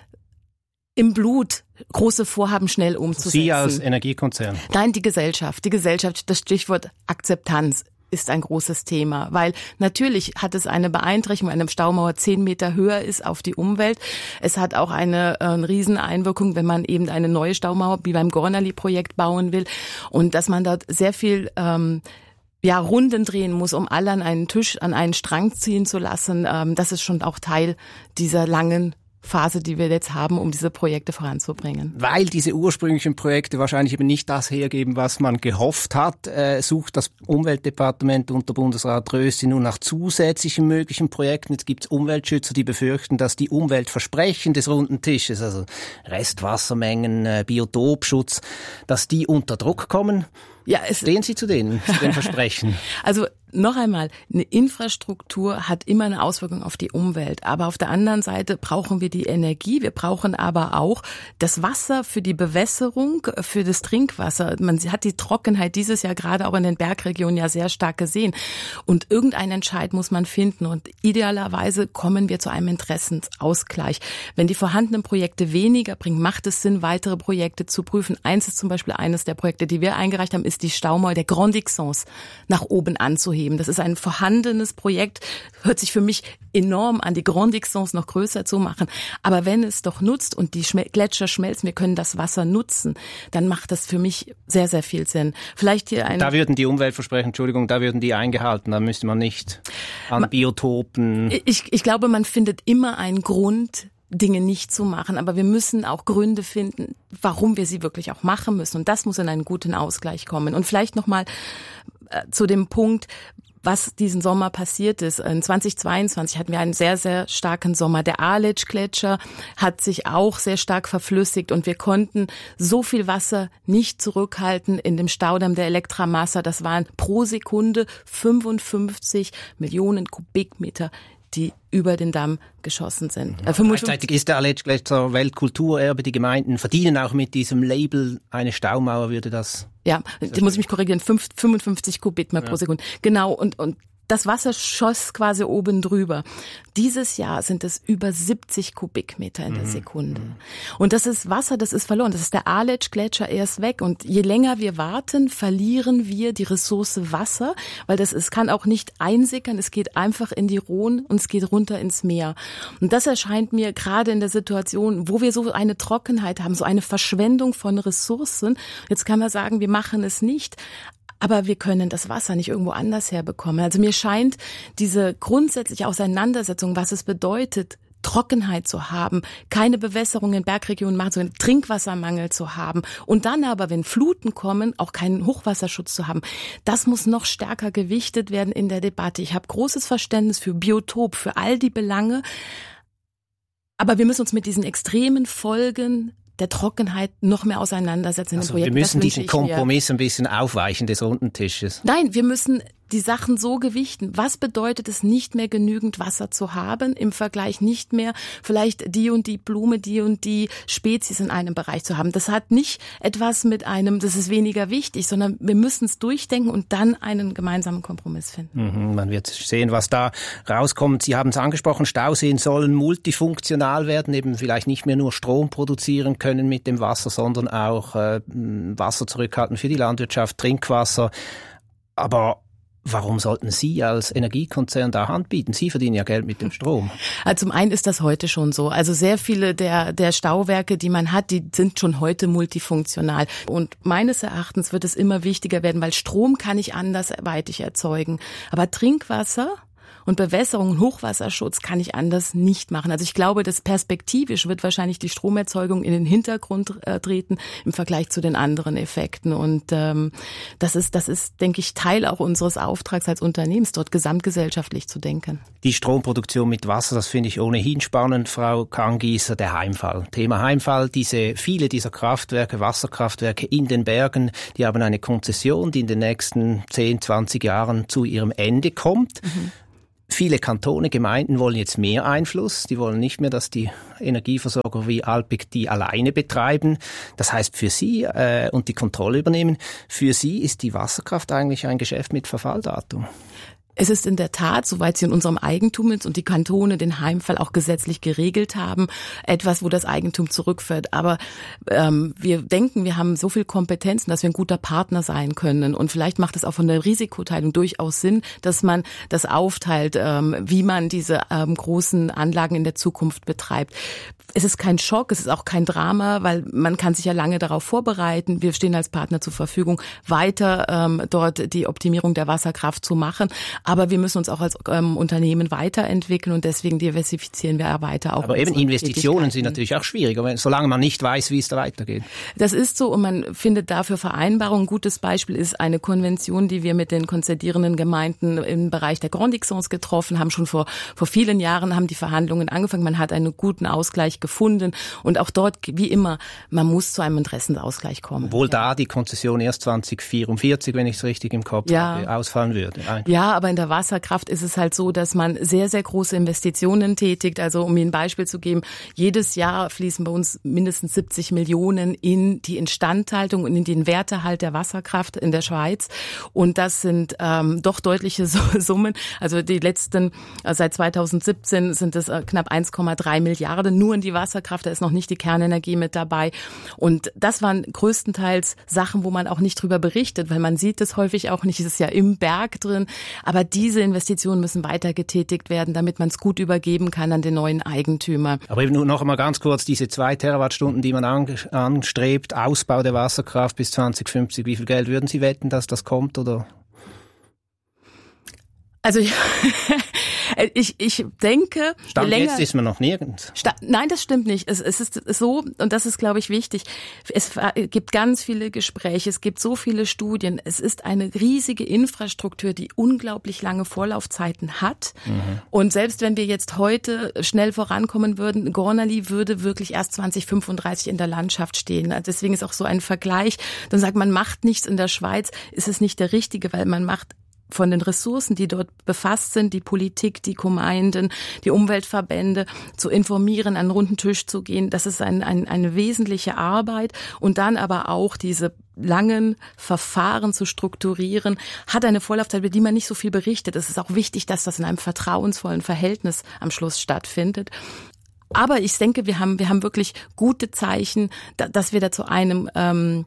im Blut, große Vorhaben schnell umzusetzen. Sie als Energiekonzern? Nein, die Gesellschaft. Die Gesellschaft, das Stichwort Akzeptanz ist ein großes Thema, weil natürlich hat es eine Beeinträchtigung, wenn eine Staumauer zehn Meter höher ist auf die Umwelt. Es hat auch eine, eine Rieseneinwirkung, wenn man eben eine neue Staumauer wie beim Gornerli-Projekt bauen will und dass man dort sehr viel ähm, ja, Runden drehen muss, um alle an einen Tisch, an einen Strang ziehen zu lassen. Ähm, das ist schon auch Teil dieser langen Phase, die wir jetzt haben, um diese Projekte voranzubringen. Weil diese ursprünglichen Projekte wahrscheinlich eben nicht das hergeben, was man gehofft hat, äh, sucht das Umweltdepartement unter Bundesrat Rösti nun nach zusätzlichen möglichen Projekten. Jetzt gibt es Umweltschützer, die befürchten, dass die Umweltversprechen des runden Tisches, also Restwassermengen, äh, Biotopschutz, dass die unter Druck kommen. Ja, es Stehen Sie zu denen, zu den Versprechen? Also noch einmal, eine Infrastruktur hat immer eine Auswirkung auf die Umwelt. Aber auf der anderen Seite brauchen wir die Energie. Wir brauchen aber auch das Wasser für die Bewässerung, für das Trinkwasser. Man hat die Trockenheit dieses Jahr gerade auch in den Bergregionen ja sehr stark gesehen. Und irgendeinen Entscheid muss man finden. Und idealerweise kommen wir zu einem Interessensausgleich. Wenn die vorhandenen Projekte weniger bringen, macht es Sinn, weitere Projekte zu prüfen. Eins ist zum Beispiel eines der Projekte, die wir eingereicht haben, ist die Staumauer der Grand Dixence nach oben anzuheben. Das ist ein vorhandenes Projekt, hört sich für mich enorm an, die Grand Dixence noch größer zu machen. Aber wenn es doch nutzt und die Schmel- Gletscher schmelzen, wir können das Wasser nutzen, dann macht das für mich sehr, sehr viel Sinn. Vielleicht hier ein Da würden die Umweltversprechen, Entschuldigung, da würden die eingehalten, da müsste man nicht an man, Biotopen... Ich, ich glaube, man findet immer einen Grund, Dinge nicht zu machen. Aber wir müssen auch Gründe finden, warum wir sie wirklich auch machen müssen. Und das muss in einen guten Ausgleich kommen. Und vielleicht nochmal äh, zu dem Punkt, was diesen Sommer passiert ist. In zweitausendzweiundzwanzig hatten wir einen sehr, sehr starken Sommer. Der Aletsch-Gletscher hat sich auch sehr stark verflüssigt und wir konnten so viel Wasser nicht zurückhalten in dem Staudamm der Elektra Massa. Das waren pro Sekunde fünfundfünfzig Millionen Kubikmeter, die über den Damm geschossen sind. Ja, gleichzeitig ist der Aletsch-Gletscher Weltkulturerbe. Die Gemeinden verdienen auch mit diesem Label. Eine Staumauer würde das... Ja, da muss ich mich korrigieren. fünfundfünfzig Kubikmeter ja. pro Sekunde. Genau, und, und das Wasser schoss quasi oben drüber. Dieses Jahr sind es über siebzig Kubikmeter in der Sekunde. Mhm. Und das ist Wasser, das ist verloren. Das ist der Aletsch-Gletscher, er ist weg. Und je länger wir warten, verlieren wir die Ressource Wasser, weil das es kann auch nicht einsickern. Es geht einfach in die Rhone und es geht runter ins Meer. Und das erscheint mir gerade in der Situation, wo wir so eine Trockenheit haben, so eine Verschwendung von Ressourcen. Jetzt kann man sagen, wir machen es nicht. Aber wir können das Wasser nicht irgendwo anders herbekommen. Also mir scheint diese grundsätzliche Auseinandersetzung, was es bedeutet, Trockenheit zu haben, keine Bewässerung in Bergregionen machen, so einen Trinkwassermangel zu haben und dann aber, wenn Fluten kommen, auch keinen Hochwasserschutz zu haben. Das muss noch stärker gewichtet werden in der Debatte. Ich habe großes Verständnis für Biotop, für all die Belange, aber wir müssen uns mit diesen extremen Folgen der Trockenheit noch mehr auseinandersetzen in also dem Projekt. Wir müssen diesen Kompromiss ein bisschen aufweichen des runden Tisches. Nein, wir müssen die Sachen so gewichten. Was bedeutet es, nicht mehr genügend Wasser zu haben, im Vergleich nicht mehr vielleicht die und die Blume, die und die Spezies in einem Bereich zu haben. Das hat nicht etwas mit einem, das ist weniger wichtig, sondern wir müssen es durchdenken und dann einen gemeinsamen Kompromiss finden. Mhm, man wird sehen, was da rauskommt. Sie haben es angesprochen, Stauseen sollen multifunktional werden, eben vielleicht nicht mehr nur Strom produzieren können mit dem Wasser, sondern auch äh, Wasser zurückhalten für die Landwirtschaft, Trinkwasser. Aber warum sollten Sie als Energiekonzern da Hand bieten? Sie verdienen ja Geld mit dem Strom. Also zum einen ist das heute schon so. Also sehr viele der, der Stauwerke, die man hat, die sind schon heute multifunktional. Und meines Erachtens wird es immer wichtiger werden, weil Strom kann ich andersweitig erzeugen. Aber Trinkwasser und Bewässerung und Hochwasserschutz kann ich anders nicht machen. Also ich glaube, dass perspektivisch wird wahrscheinlich die Stromerzeugung in den Hintergrund äh, treten im Vergleich zu den anderen Effekten. Und ähm, das ist, das ist, denke ich, Teil auch unseres Auftrags als Unternehmens, dort gesamtgesellschaftlich zu denken. Die Stromproduktion mit Wasser, das finde ich ohnehin spannend, Frau Kahngießer, der Heimfall. Thema Heimfall, diese, viele dieser Kraftwerke, Wasserkraftwerke in den Bergen, die haben eine Konzession, die in den nächsten zehn, zwanzig Jahren zu ihrem Ende kommt. Mhm. Viele Kantone, Gemeinden wollen jetzt mehr Einfluss. Die wollen nicht mehr, dass die Energieversorger wie Alpiq die alleine betreiben. Das heißt für Sie äh, und die Kontrolle übernehmen. Für Sie ist die Wasserkraft eigentlich ein Geschäft mit Verfalldatum. Es ist in der Tat, soweit sie in unserem Eigentum ist und die Kantone den Heimfall auch gesetzlich geregelt haben, etwas, wo das Eigentum zurückführt. Aber ähm, wir denken, wir haben so viel Kompetenzen, dass wir ein guter Partner sein können. Und vielleicht macht es auch von der Risikoteilung durchaus Sinn, dass man das aufteilt, ähm, wie man diese ähm, großen Anlagen in der Zukunft betreibt. Es ist kein Schock, es ist auch kein Drama, weil man kann sich ja lange darauf vorbereiten. Wir stehen als Partner zur Verfügung, weiter ähm, dort die Optimierung der Wasserkraft zu machen. Aber wir müssen uns auch als ähm, Unternehmen weiterentwickeln und deswegen diversifizieren wir weiter auch. Aber eben Investitionen sind natürlich auch schwieriger, solange man nicht weiß, wie es da weitergeht. Das ist so und man findet dafür Vereinbarungen. Ein gutes Beispiel ist eine Konvention, die wir mit den konzedierenden Gemeinden im Bereich der Grand Dixons getroffen haben. Schon vor, vor vielen Jahren haben die Verhandlungen angefangen. Man hat einen guten Ausgleich gefunden und auch dort, wie immer, man muss zu einem Interessenausgleich kommen. Obwohl ja. da die Konzession erst zwanzig vierundvierzig, wenn ich es richtig im Kopf ja. habe, ausfallen würde. Eigentlich. Ja, aber in der Wasserkraft ist es halt so, dass man sehr, sehr große Investitionen tätigt. Also um Ihnen ein Beispiel zu geben, jedes Jahr fließen bei uns mindestens siebzig Millionen in die Instandhaltung und in den Werterhalt der Wasserkraft in der Schweiz. Und das sind ähm, doch deutliche Summen. Also die letzten, äh, seit zweitausendsiebzehn sind es äh, knapp eins Komma drei Milliarden nur in die Wasserkraft. Da ist noch nicht die Kernenergie mit dabei. Und das waren größtenteils Sachen, wo man auch nicht drüber berichtet, weil man sieht es häufig auch nicht. Es ist ja im Berg drin. Aber diese Investitionen müssen weiter getätigt werden, damit man es gut übergeben kann an den neuen Eigentümer. Aber eben nur noch einmal ganz kurz, diese zwei Terawattstunden, die man anstrebt, Ausbau der Wasserkraft bis zwanzig fünfzig, wie viel Geld würden Sie wetten, dass das kommt, oder? Also ich, ich denke... Stand länger, jetzt ist man noch nirgends. Sta- Nein, das stimmt nicht. Es, es ist so, und das ist, glaube ich, wichtig, es gibt ganz viele Gespräche, es gibt so viele Studien. Es ist eine riesige Infrastruktur, die unglaublich lange Vorlaufzeiten hat. Mhm. Und selbst wenn wir jetzt heute schnell vorankommen würden, Gornali würde wirklich erst zwanzig fünfunddreißig in der Landschaft stehen. Also deswegen ist auch so ein Vergleich, dann sagt man, macht nichts in der Schweiz, ist es nicht der richtige, weil man macht von den Ressourcen, die dort befasst sind, die Politik, die Gemeinden, die Umweltverbände, zu informieren, an einen runden Tisch zu gehen. Das ist ein, ein, eine wesentliche Arbeit. Und dann aber auch diese langen Verfahren zu strukturieren, hat eine Vorlaufzeit, über die man nicht so viel berichtet. Es ist auch wichtig, dass das in einem vertrauensvollen Verhältnis am Schluss stattfindet. Aber ich denke, wir haben, wir haben wirklich gute Zeichen, dass wir da zu einem, ähm,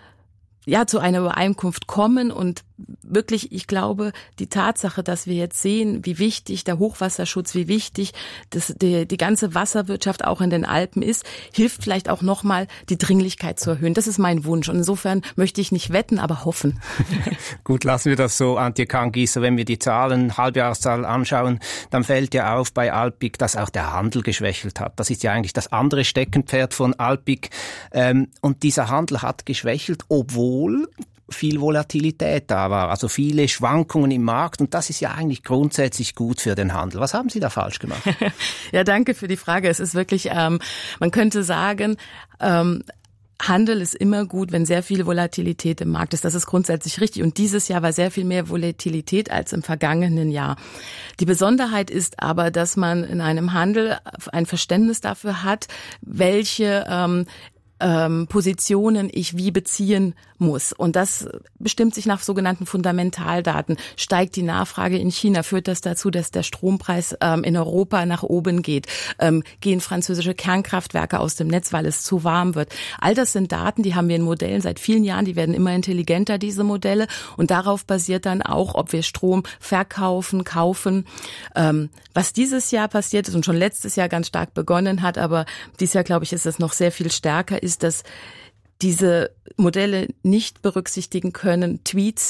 ja, zu einer Übereinkunft kommen und wirklich, ich glaube, die Tatsache, dass wir jetzt sehen, wie wichtig der Hochwasserschutz, wie wichtig das, die, die ganze Wasserwirtschaft auch in den Alpen ist, hilft vielleicht auch nochmal, die Dringlichkeit zu erhöhen. Das ist mein Wunsch und insofern möchte ich nicht wetten, aber hoffen. Gut, lassen wir das so, Antje Kahngießer. Wenn wir die Zahlen, Halbjahreszahlen anschauen, dann fällt ja auf bei Alpiq, dass auch der Handel geschwächelt hat. Das ist ja eigentlich das andere Steckenpferd von Alpiq. Ähm, und dieser Handel hat geschwächelt, obwohl viel Volatilität da war, also viele Schwankungen im Markt und das ist ja eigentlich grundsätzlich gut für den Handel. Was haben Sie da falsch gemacht? Ja, danke für die Frage. Es ist wirklich, ähm, man könnte sagen, ähm, Handel ist immer gut, wenn sehr viel Volatilität im Markt ist. Das ist grundsätzlich richtig. Und dieses Jahr war sehr viel mehr Volatilität als im vergangenen Jahr. Die Besonderheit ist aber, dass man in einem Handel ein Verständnis dafür hat, welche ähm, ähm, Positionen ich wie beziehen muss. Und das bestimmt sich nach sogenannten Fundamentaldaten. Steigt die Nachfrage in China, führt das dazu, dass der Strompreis ähm, in Europa nach oben geht? Ähm, gehen französische Kernkraftwerke aus dem Netz, weil es zu warm wird? All das sind Daten, die haben wir in Modellen seit vielen Jahren, die werden immer intelligenter, diese Modelle. Und darauf basiert dann auch, ob wir Strom verkaufen, kaufen. Ähm, was dieses Jahr passiert ist und schon letztes Jahr ganz stark begonnen hat, aber dieses Jahr, glaube ich, ist es noch sehr viel stärker, ist, dass diese Modelle nicht berücksichtigen können Tweets,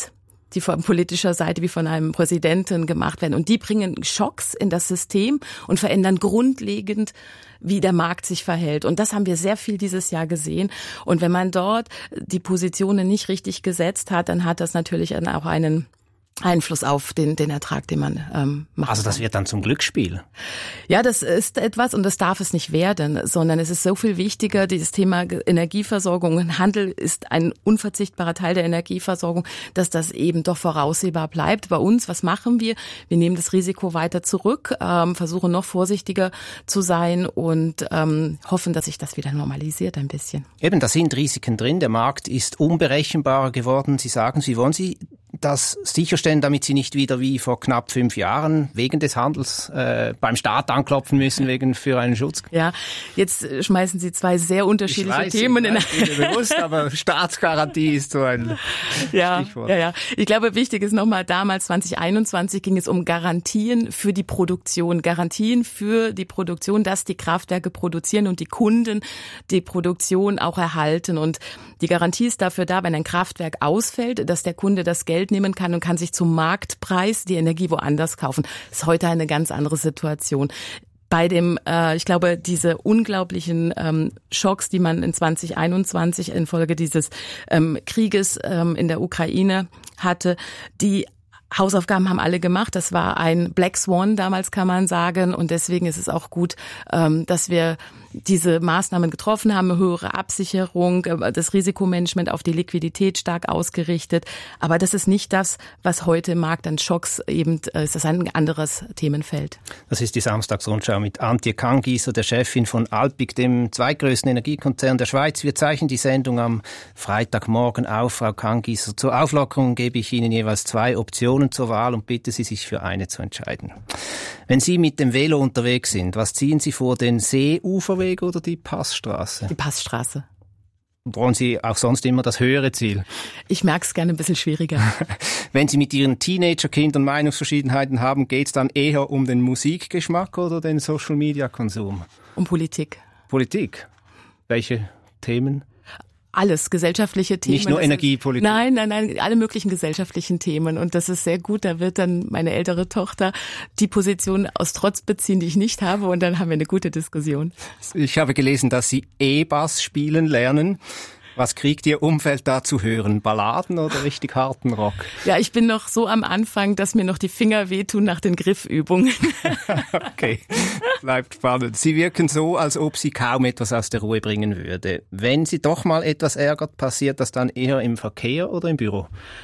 die von politischer Seite wie von einem Präsidenten gemacht werden. Und die bringen Schocks in das System und verändern grundlegend, wie der Markt sich verhält. Und das haben wir sehr viel dieses Jahr gesehen. Und wenn man dort die Positionen nicht richtig gesetzt hat, dann hat das natürlich auch einen Einfluss auf den, den Ertrag, den man ähm, macht. Also das wird dann zum Glücksspiel? Ja, das ist etwas und das darf es nicht werden, sondern es ist so viel wichtiger, dieses Thema Energieversorgung und Handel ist ein unverzichtbarer Teil der Energieversorgung, dass das eben doch voraussehbar bleibt. Bei uns, was machen wir? Wir nehmen das Risiko weiter zurück, ähm, versuchen noch vorsichtiger zu sein und ähm, hoffen, dass sich das wieder normalisiert ein bisschen. Eben, da sind Risiken drin. Der Markt ist unberechenbarer geworden. Sie sagen, wie wollen Sie das sicherstellen, damit Sie nicht wieder wie vor knapp fünf Jahren wegen des Handels äh, beim Staat anklopfen müssen wegen für einen Schutz? Ja, jetzt schmeißen Sie zwei sehr unterschiedliche ich weiß, Themen ich in. Ich bin mir bewusst, aber Staatsgarantie ist so ein ja, Stichwort. Ja, ja. Ich glaube, wichtig ist nochmal, damals zwanzig einundzwanzig ging es um Garantien für die Produktion, Garantien für die Produktion, dass die Kraftwerke produzieren und die Kunden die Produktion auch erhalten. Und die Garantie ist dafür da, wenn ein Kraftwerk ausfällt, dass der Kunde das Geld nehmen kann und kann sich zum Marktpreis die Energie woanders kaufen. Das ist heute eine ganz andere Situation. Bei dem, äh, ich glaube, diese unglaublichen ähm, Schocks, die man in zwanzig einundzwanzig infolge dieses ähm, Krieges ähm, in der Ukraine hatte, die Hausaufgaben haben alle gemacht. Das war ein Black Swan damals, kann man sagen. Und deswegen ist es auch gut, ähm, dass wir diese Maßnahmen getroffen haben, eine höhere Absicherung, das Risikomanagement auf die Liquidität stark ausgerichtet. Aber das ist nicht das, was heute im Markt an Schocks eben ist. Das ist ein anderes Themenfeld. Das ist die Samstagsrundschau mit Antje Kangieser, der Chefin von Alpiq, dem zweitgrößten Energiekonzern der Schweiz. Wir zeichnen die Sendung am Freitagmorgen auf. Frau Kangieser, zur Auflockerung gebe ich Ihnen jeweils zwei Optionen zur Wahl und bitte Sie, sich für eine zu entscheiden. Wenn Sie mit dem Velo unterwegs sind, was ziehen Sie vor, den Seeuferweg oder die Passstraße? Die Passstraße. Wollen Sie auch sonst immer das höhere Ziel? Ich merke es gerne ein bisschen schwieriger. Wenn Sie mit Ihren Teenagerkindern Meinungsverschiedenheiten haben, geht es dann eher um den Musikgeschmack oder den Social-Media-Konsum? Um Politik. Politik? Welche Themen? Alles, gesellschaftliche Themen. Nicht nur Energiepolitik? Ist, nein, nein, nein, alle möglichen gesellschaftlichen Themen. Und das ist sehr gut. Da wird dann meine ältere Tochter die Position aus Trotz beziehen, die ich nicht habe. Und dann haben wir eine gute Diskussion. Ich habe gelesen, dass Sie E-Bass spielen lernen. Was kriegt Ihr Umfeld da zu hören? Balladen oder richtig harten Rock? Ja, ich bin noch so am Anfang, dass mir noch die Finger wehtun nach den Griffübungen. Okay, bleibt spannend. Sie wirken so, als ob Sie kaum etwas aus der Ruhe bringen würde. Wenn Sie doch mal etwas ärgert, passiert das dann eher im Verkehr oder im Büro?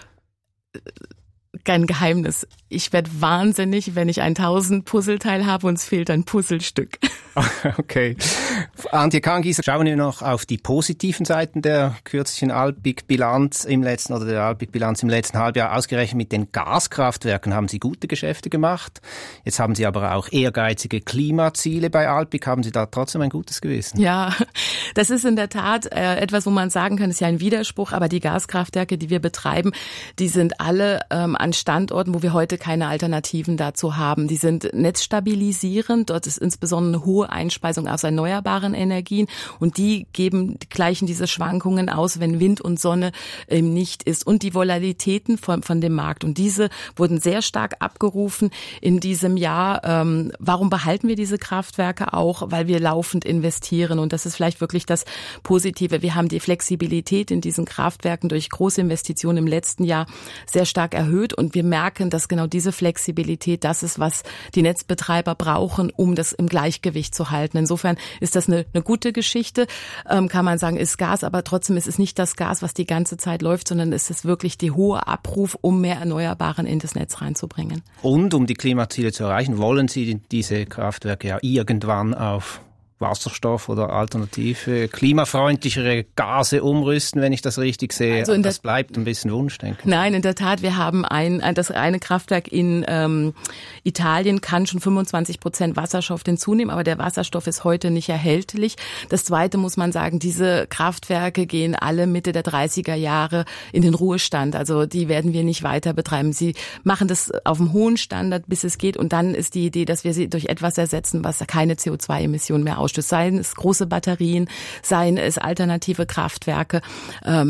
Kein Geheimnis. Ich werde wahnsinnig, wenn ich ein tausend Puzzleteil habe und es fehlt ein Puzzlestück. Okay. Antje Kangieser, schauen wir noch auf die positiven Seiten der kürzlichen Alpiq-Bilanz im letzten oder der Alpiq-Bilanz im letzten Halbjahr. Ausgerechnet mit den Gaskraftwerken haben Sie gute Geschäfte gemacht. Jetzt haben Sie aber auch ehrgeizige Klimaziele bei Alpiq. Haben Sie da trotzdem ein gutes Gewissen? Ja, das ist in der Tat äh, etwas, wo man sagen kann, ist ja ein Widerspruch. Aber die Gaskraftwerke, die wir betreiben, die sind alle ähm, an Standorten, wo wir heute keine Alternativen dazu haben. Die sind netzstabilisierend. Dort ist insbesondere eine hohe Einspeisung aus erneuerbaren Energien und die geben, gleichen diese Schwankungen aus, wenn Wind und Sonne ähm, nicht ist und die Volatilitäten von, von dem Markt. Und diese wurden sehr stark abgerufen in diesem Jahr. Ähm, warum behalten wir diese Kraftwerke auch? Weil wir laufend investieren und das ist vielleicht wirklich das Positive. Wir haben die Flexibilität in diesen Kraftwerken durch große Investitionen im letzten Jahr sehr stark erhöht und wir merken, dass genau diese Flexibilität das ist, was die Netzbetreiber brauchen, um das im Gleichgewicht zu halten. Insofern ist das eine, eine gute Geschichte, ähm, kann man sagen, ist Gas, aber trotzdem ist es nicht das Gas, was die ganze Zeit läuft, sondern es ist wirklich die hohe Abruf, um mehr Erneuerbaren in das Netz reinzubringen. Und um die Klimaziele zu erreichen, wollen Sie diese Kraftwerke ja irgendwann auf Wasserstoff oder alternative, klimafreundlichere Gase umrüsten, wenn ich das richtig sehe. Also das bleibt ein bisschen Wunschdenken. Nein, in der Tat, wir haben ein, das eine Kraftwerk in ähm, Italien kann schon fünfundzwanzig Prozent Wasserstoff hinzunehmen, aber der Wasserstoff ist heute nicht erhältlich. Das zweite muss man sagen, diese Kraftwerke gehen alle Mitte der dreißiger Jahre in den Ruhestand. Also die werden wir nicht weiter betreiben. Sie machen das auf einem hohen Standard, bis es geht und dann ist die Idee, dass wir sie durch etwas ersetzen, was keine C O zwei Emissionen mehr ausstößt. Seien es große Batterien, seien es alternative Kraftwerke. Ähm,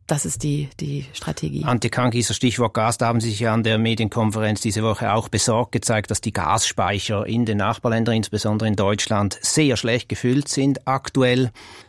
Das ist die, die Strategie. Antje Kangieser, Stichwort Gas, da haben Sie sich ja an der Medienkonferenz diese Woche auch besorgt gezeigt, dass die Gasspeicher in den Nachbarländern, insbesondere in Deutschland, sehr schlecht gefüllt sind aktuell.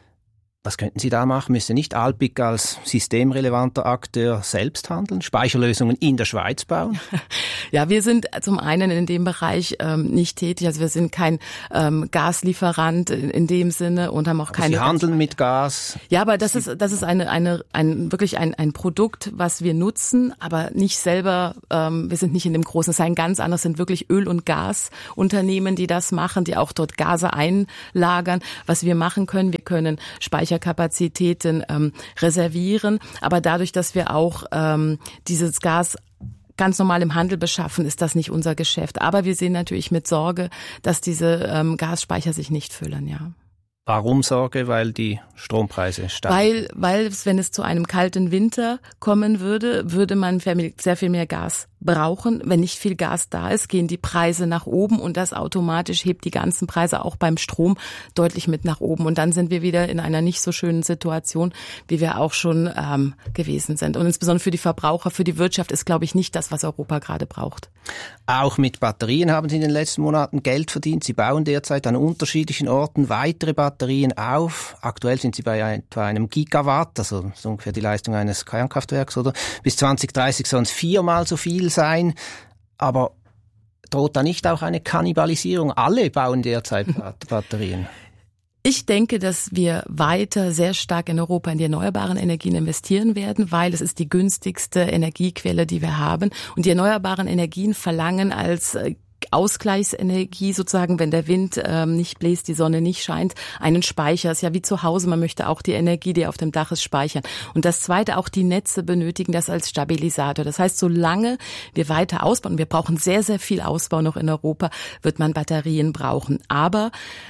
Was könnten Sie da machen? Müsste nicht Alpiq als systemrelevanter Akteur selbst handeln? Speicherlösungen in der Schweiz bauen? Ja, wir sind zum einen in dem Bereich ähm, nicht tätig. Also wir sind kein ähm, Gaslieferant in, in dem Sinne und haben auch aber keine... Sie handeln mit Gas? Ja, aber das ist das ist eine eine ein wirklich ein ein Produkt, was wir nutzen, aber nicht selber. Ähm, wir sind nicht in dem großen. Es ist ein ganz anderes. Sind wirklich Öl- und Gasunternehmen, die das machen, die auch dort Gase einlagern. Was wir machen können, wir können Speicher Kapazitäten ähm, reservieren, aber dadurch, dass wir auch ähm, dieses Gas ganz normal im Handel beschaffen, ist das nicht unser Geschäft. Aber wir sehen natürlich mit Sorge, dass diese ähm, Gasspeicher sich nicht füllen, ja. Warum Sorge? Weil die Strompreise steigen? Weil, weil wenn es zu einem kalten Winter kommen würde, würde man sehr viel mehr Gas brauchen. Wenn nicht viel Gas da ist, gehen die Preise nach oben und das automatisch hebt die ganzen Preise auch beim Strom deutlich mit nach oben. Und dann sind wir wieder in einer nicht so schönen Situation, wie wir auch schon ähm, gewesen sind. Und insbesondere für die Verbraucher, für die Wirtschaft ist, glaube ich, nicht das, was Europa gerade braucht. Auch mit Batterien haben Sie in den letzten Monaten Geld verdient. Sie bauen derzeit an unterschiedlichen Orten weitere Batterien auf. Aktuell sind Sie bei etwa einem Gigawatt, also so ungefähr die Leistung eines Kernkraftwerks, oder? Bis zwanzig dreißig sollen es viermal so viel sein. Aber droht da nicht auch eine Kannibalisierung? Alle bauen derzeit Batterien. Ich denke, dass wir weiter sehr stark in Europa in die erneuerbaren Energien investieren werden, weil es ist die günstigste Energiequelle, die wir haben. Und die erneuerbaren Energien verlangen als Ausgleichsenergie sozusagen, wenn der Wind ähm, nicht bläst, die Sonne nicht scheint, einen Speicher. Das ist ja wie zu Hause, man möchte auch die Energie, die auf dem Dach ist, speichern. Und das Zweite, auch die Netze benötigen das als Stabilisator. Das heißt, solange wir weiter ausbauen, wir brauchen sehr, sehr viel Ausbau noch in Europa, wird man Batterien brauchen. Aber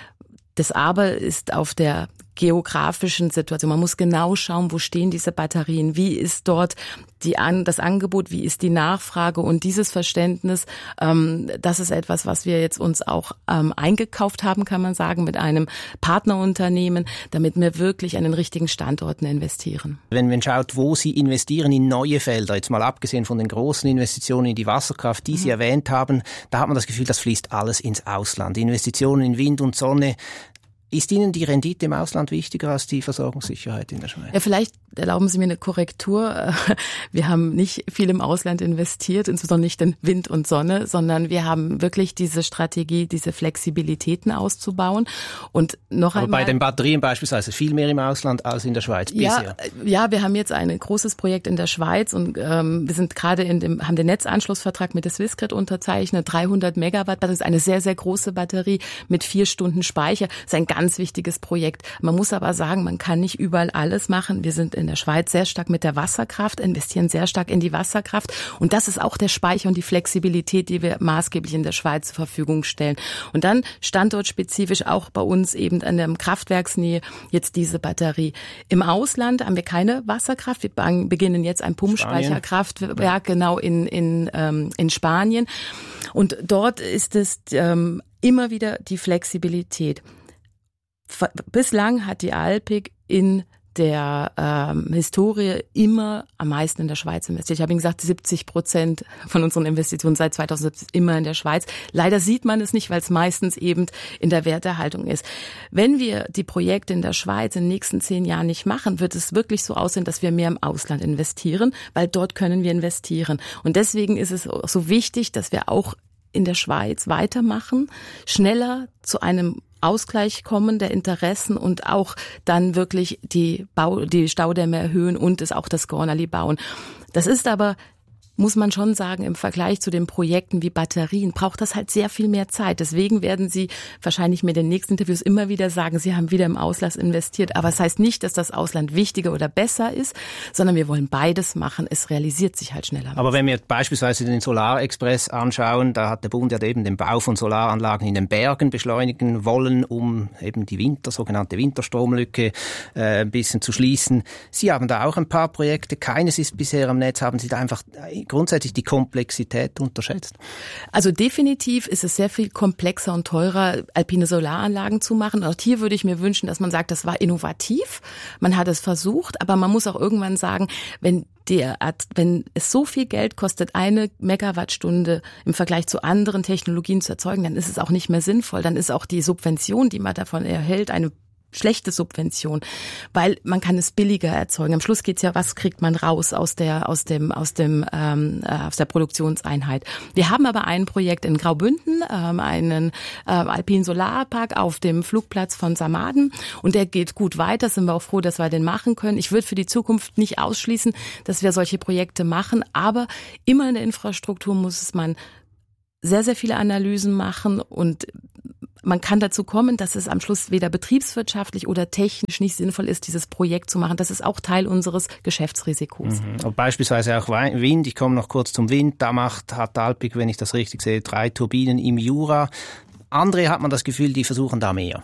das Aber ist auf der geografischen Situation. Man muss genau schauen, wo stehen diese Batterien, wie ist dort die An- das Angebot, wie ist die Nachfrage und dieses Verständnis, ähm, das ist etwas, was wir jetzt uns auch ähm, eingekauft haben, kann man sagen, mit einem Partnerunternehmen, damit wir wirklich an den richtigen Standorten investieren. Wenn man schaut, wo Sie investieren in neue Felder, jetzt mal abgesehen von den großen Investitionen in die Wasserkraft, die mhm. Sie erwähnt haben, da hat man das Gefühl, das fließt alles ins Ausland. Investitionen in Wind und Sonne. Ist Ihnen die Rendite im Ausland wichtiger als die Versorgungssicherheit in der Schweiz? Ja, vielleicht erlauben Sie mir eine Korrektur. Wir haben nicht viel im Ausland investiert, insbesondere nicht in Wind und Sonne, sondern wir haben wirklich diese Strategie, diese Flexibilitäten auszubauen. Und noch Aber einmal, bei den Batterien beispielsweise viel mehr im Ausland als in der Schweiz ja, bisher. Ja, wir haben jetzt ein großes Projekt in der Schweiz und ähm, wir sind gerade in dem, haben den Netzanschlussvertrag mit der Swissgrid unterzeichnet, dreihundert Megawatt. Das ist eine sehr, sehr große Batterie mit vier Stunden Speicher. Das ist ein ganz wichtiges Projekt. Man muss aber sagen, man kann nicht überall alles machen. Wir sind in der Schweiz sehr stark mit der Wasserkraft, investieren sehr stark in die Wasserkraft. Und das ist auch der Speicher und die Flexibilität, die wir maßgeblich in der Schweiz zur Verfügung stellen. Und dann standortspezifisch auch bei uns eben an der Kraftwerksnähe jetzt diese Batterie. Im Ausland haben wir keine Wasserkraft. Wir beginnen jetzt ein Pumpspeicherkraftwerk ja. genau in, in, ähm, in Spanien. Und dort ist es ähm, immer wieder die Flexibilität. Bislang hat die Alpiq in der ähm, Historie immer am meisten in der Schweiz investiert. Ich habe Ihnen gesagt, siebzig Prozent von unseren Investitionen seit zweitausendsiebzehn immer in der Schweiz. Leider sieht man es nicht, weil es meistens eben in der Werterhaltung ist. Wenn wir die Projekte in der Schweiz in den nächsten zehn Jahren nicht machen, wird es wirklich so aussehen, dass wir mehr im Ausland investieren, weil dort können wir investieren. Und deswegen ist es so wichtig, dass wir auch in der Schweiz weitermachen, schneller zu einem Ausgleich kommen der Interessen und auch dann wirklich die, Bau, die Staudämme erhöhen und es auch das Gornerli bauen. Das ist aber, muss man schon sagen, im Vergleich zu den Projekten wie Batterien braucht das halt sehr viel mehr Zeit. Deswegen werden Sie wahrscheinlich mit den nächsten Interviews immer wieder sagen, Sie haben wieder im Ausland investiert. Aber es das heißt nicht, dass das Ausland wichtiger oder besser ist, sondern wir wollen beides machen. Es realisiert sich halt schneller. Aber wenn wir beispielsweise den Solarexpress anschauen, da hat der Bund ja eben den Bau von Solaranlagen in den Bergen beschleunigen wollen, um eben die Winter, sogenannte Winterstromlücke äh, ein bisschen zu schließen. Sie haben da auch ein paar Projekte. Keines ist bisher am Netz. Haben Sie da einfach grundsätzlich die Komplexität unterschätzt? Also definitiv ist es sehr viel komplexer und teurer, alpine Solaranlagen zu machen. Auch hier würde ich mir wünschen, dass man sagt, das war innovativ, man hat es versucht, aber man muss auch irgendwann sagen, wenn Der, wenn es so viel Geld kostet, eine Megawattstunde im Vergleich zu anderen Technologien zu erzeugen, dann ist es auch nicht mehr sinnvoll. Dann ist auch die Subvention, die man davon erhält, eine schlechte Subvention, weil man kann es billiger erzeugen. Am Schluss geht's ja, was kriegt man raus aus der aus dem aus dem ähm, aus der Produktionseinheit. Wir haben aber ein Projekt in Graubünden, ähm, einen äh, alpinen Solarpark auf dem Flugplatz von Samaden, und der geht gut weiter. Sind wir auch froh, dass wir den machen können. Ich würde für die Zukunft nicht ausschließen, dass wir solche Projekte machen, aber immer in der Infrastruktur muss es man sehr, sehr viele Analysen machen, und man kann dazu kommen, dass es am Schluss weder betriebswirtschaftlich oder technisch nicht sinnvoll ist, dieses Projekt zu machen. Das ist auch Teil unseres Geschäftsrisikos. Mhm. Und beispielsweise auch Wind. Ich komme noch kurz zum Wind. Da macht hat Alpiq, wenn ich das richtig sehe, drei Turbinen im Jura. Andere hat man das Gefühl, die versuchen da mehr.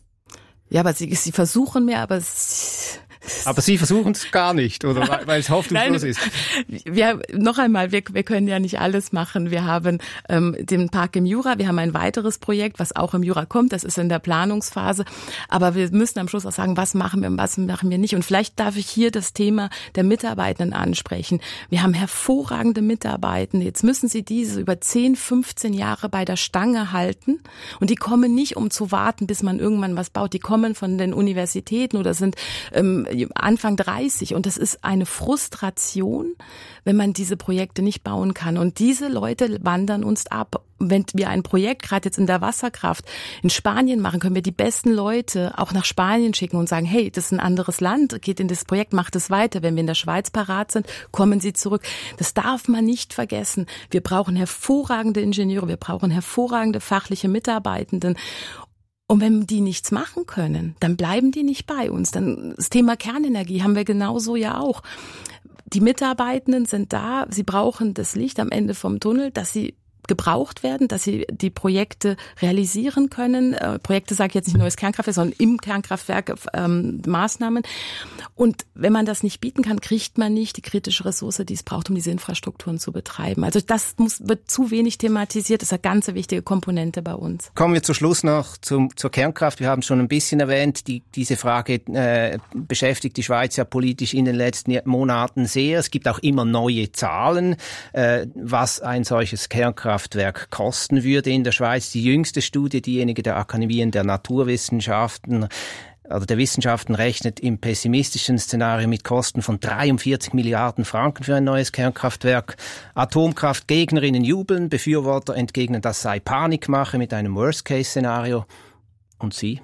Ja, aber sie, sie versuchen mehr, aber es Aber Sie versuchen es gar nicht, oder? Weil es hoffnungslos ist. Wir, noch einmal, wir, wir können ja nicht alles machen. Wir haben ähm, den Park im Jura, wir haben ein weiteres Projekt, was auch im Jura kommt, das ist in der Planungsphase. Aber wir müssen am Schluss auch sagen, was machen wir und was machen wir nicht. Und vielleicht darf ich hier das Thema der Mitarbeitenden ansprechen. Wir haben hervorragende Mitarbeitende. Jetzt müssen Sie diese über zehn, fünfzehn Jahre bei der Stange halten. Und die kommen nicht, um zu warten, bis man irgendwann was baut. Die kommen von den Universitäten oder sind ähm, Anfang dreißig, und das ist eine Frustration, wenn man diese Projekte nicht bauen kann. Und diese Leute wandern uns ab. Wenn wir ein Projekt gerade jetzt in der Wasserkraft in Spanien machen, können wir die besten Leute auch nach Spanien schicken und sagen, hey, das ist ein anderes Land, geht in das Projekt, macht es weiter. Wenn wir in der Schweiz parat sind, kommen Sie zurück. Das darf man nicht vergessen. Wir brauchen hervorragende Ingenieure, wir brauchen hervorragende fachliche Mitarbeitenden. Und wenn die nichts machen können, dann bleiben die nicht bei uns. Dann das Thema Kernenergie haben wir genauso ja auch. Die Mitarbeitenden sind da, sie brauchen das Licht am Ende vom Tunnel, dass sie gebraucht werden, dass sie die Projekte realisieren können. Äh, Projekte sage ich jetzt nicht neues Kernkraftwerk, sondern im Kernkraftwerk ähm, Maßnahmen. Und wenn man das nicht bieten kann, kriegt man nicht die kritische Ressource, die es braucht, um diese Infrastrukturen zu betreiben. Also das muss, wird zu wenig thematisiert. Das ist eine ganz wichtige Komponente bei uns. Kommen wir zum Schluss noch zum, zur Kernkraft. Wir haben es schon ein bisschen erwähnt. Die, diese Frage äh, beschäftigt die Schweiz ja politisch in den letzten Monaten sehr. Es gibt auch immer neue Zahlen, äh, was ein solches Kernkraftwerk kosten würde in der Schweiz. Die jüngste Studie, diejenige der Akademien der Naturwissenschaften oder der Wissenschaften, rechnet im pessimistischen Szenario mit Kosten von dreiundvierzig Milliarden Franken für ein neues Kernkraftwerk. Atomkraftgegnerinnen jubeln, Befürworter entgegnen, das sei Panikmache mit einem Worst-Case-Szenario. Und Sie?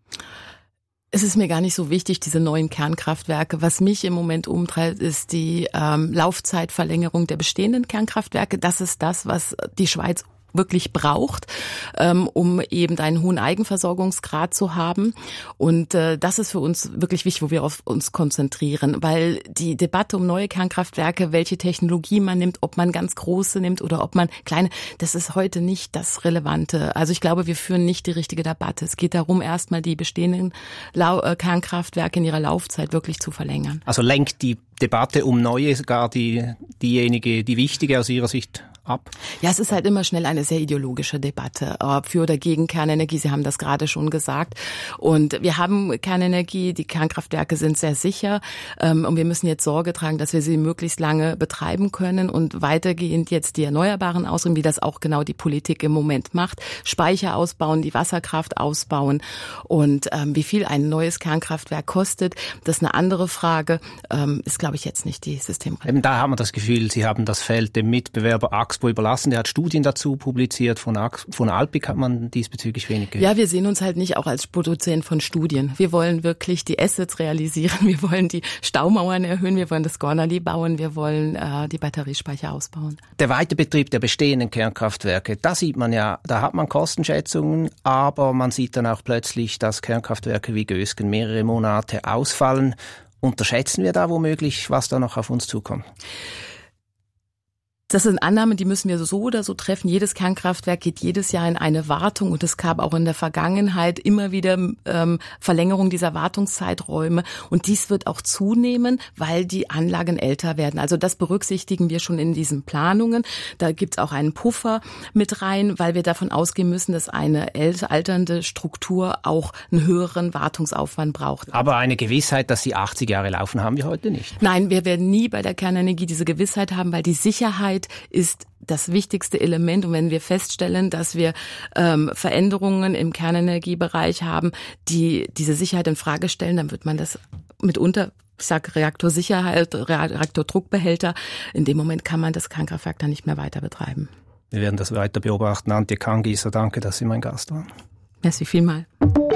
Es ist mir gar nicht so wichtig, diese neuen Kernkraftwerke. Was mich im Moment umtreibt, ist die ähm, Laufzeitverlängerung der bestehenden Kernkraftwerke. Das ist das, was die Schweiz wirklich braucht, ähm, um eben einen hohen Eigenversorgungsgrad zu haben. Und äh, das ist für uns wirklich wichtig, wo wir auf uns konzentrieren, weil die Debatte um neue Kernkraftwerke, welche Technologie man nimmt, ob man ganz große nimmt oder ob man kleine, das ist heute nicht das Relevante. Also ich glaube, wir führen nicht die richtige Debatte. Es geht darum, erstmal die bestehenden Lau- äh, Kernkraftwerke in ihrer Laufzeit wirklich zu verlängern. Also lenkt die Debatte um neue sogar die diejenige, die wichtige aus Ihrer Sicht ab? Ja, es ist halt immer schnell eine sehr ideologische Debatte, für oder gegen Kernenergie. Sie haben das gerade schon gesagt. Und wir haben Kernenergie, die Kernkraftwerke sind sehr sicher. Und wir müssen jetzt Sorge tragen, dass wir sie möglichst lange betreiben können und weitergehend jetzt die Erneuerbaren ausbringen, wie das auch genau die Politik im Moment macht. Speicher ausbauen, die Wasserkraft ausbauen. Und ähm, wie viel ein neues Kernkraftwerk kostet, das ist eine andere Frage. Ähm, ist, glaube ich, jetzt nicht die Systemrelevante. Eben da haben wir das Gefühl, Sie haben das Feld dem Mitbewerber Axpo überlassen. Der hat Studien dazu publiziert. Von, Ax- von Alpiq hat man diesbezüglich wenig gehört. Ja, wir sehen uns halt nicht auch als Produzent von Studien. Wir wollen wirklich die Assets realisieren. Wir wollen die Staumauern erhöhen. Wir wollen das Gornerli bauen. Wir wollen äh, die Batteriespeicher ausbauen. Der Weiterbetrieb der bestehenden Kernkraftwerke, da sieht man ja, da hat man Kostenschätzungen, aber man sieht dann auch plötzlich, dass Kernkraftwerke wie Gösgen mehrere Monate ausfallen. Unterschätzen wir da womöglich, was da noch auf uns zukommt? Das sind Annahmen, die müssen wir so oder so treffen. Jedes Kernkraftwerk geht jedes Jahr in eine Wartung und es gab auch in der Vergangenheit immer wieder ähm, Verlängerung dieser Wartungszeiträume und dies wird auch zunehmen, weil die Anlagen älter werden. Also das berücksichtigen wir schon in diesen Planungen. Da gibt's auch einen Puffer mit rein, weil wir davon ausgehen müssen, dass eine alternde Struktur auch einen höheren Wartungsaufwand braucht. Aber eine Gewissheit, dass sie achtzig Jahre laufen, haben wir heute nicht. Nein, wir werden nie bei der Kernenergie diese Gewissheit haben, weil die Sicherheit ist das wichtigste Element. Und wenn wir feststellen, dass wir ähm, Veränderungen im Kernenergiebereich haben, die diese Sicherheit in Frage stellen, dann wird man das mitunter, ich sage Reaktorsicherheit, Reaktordruckbehälter, in dem Moment kann man das Kernkraftwerk dann nicht mehr weiter betreiben. Wir werden das weiter beobachten. Antje Kangieser, danke, dass Sie mein Gast waren. Merci vielmals.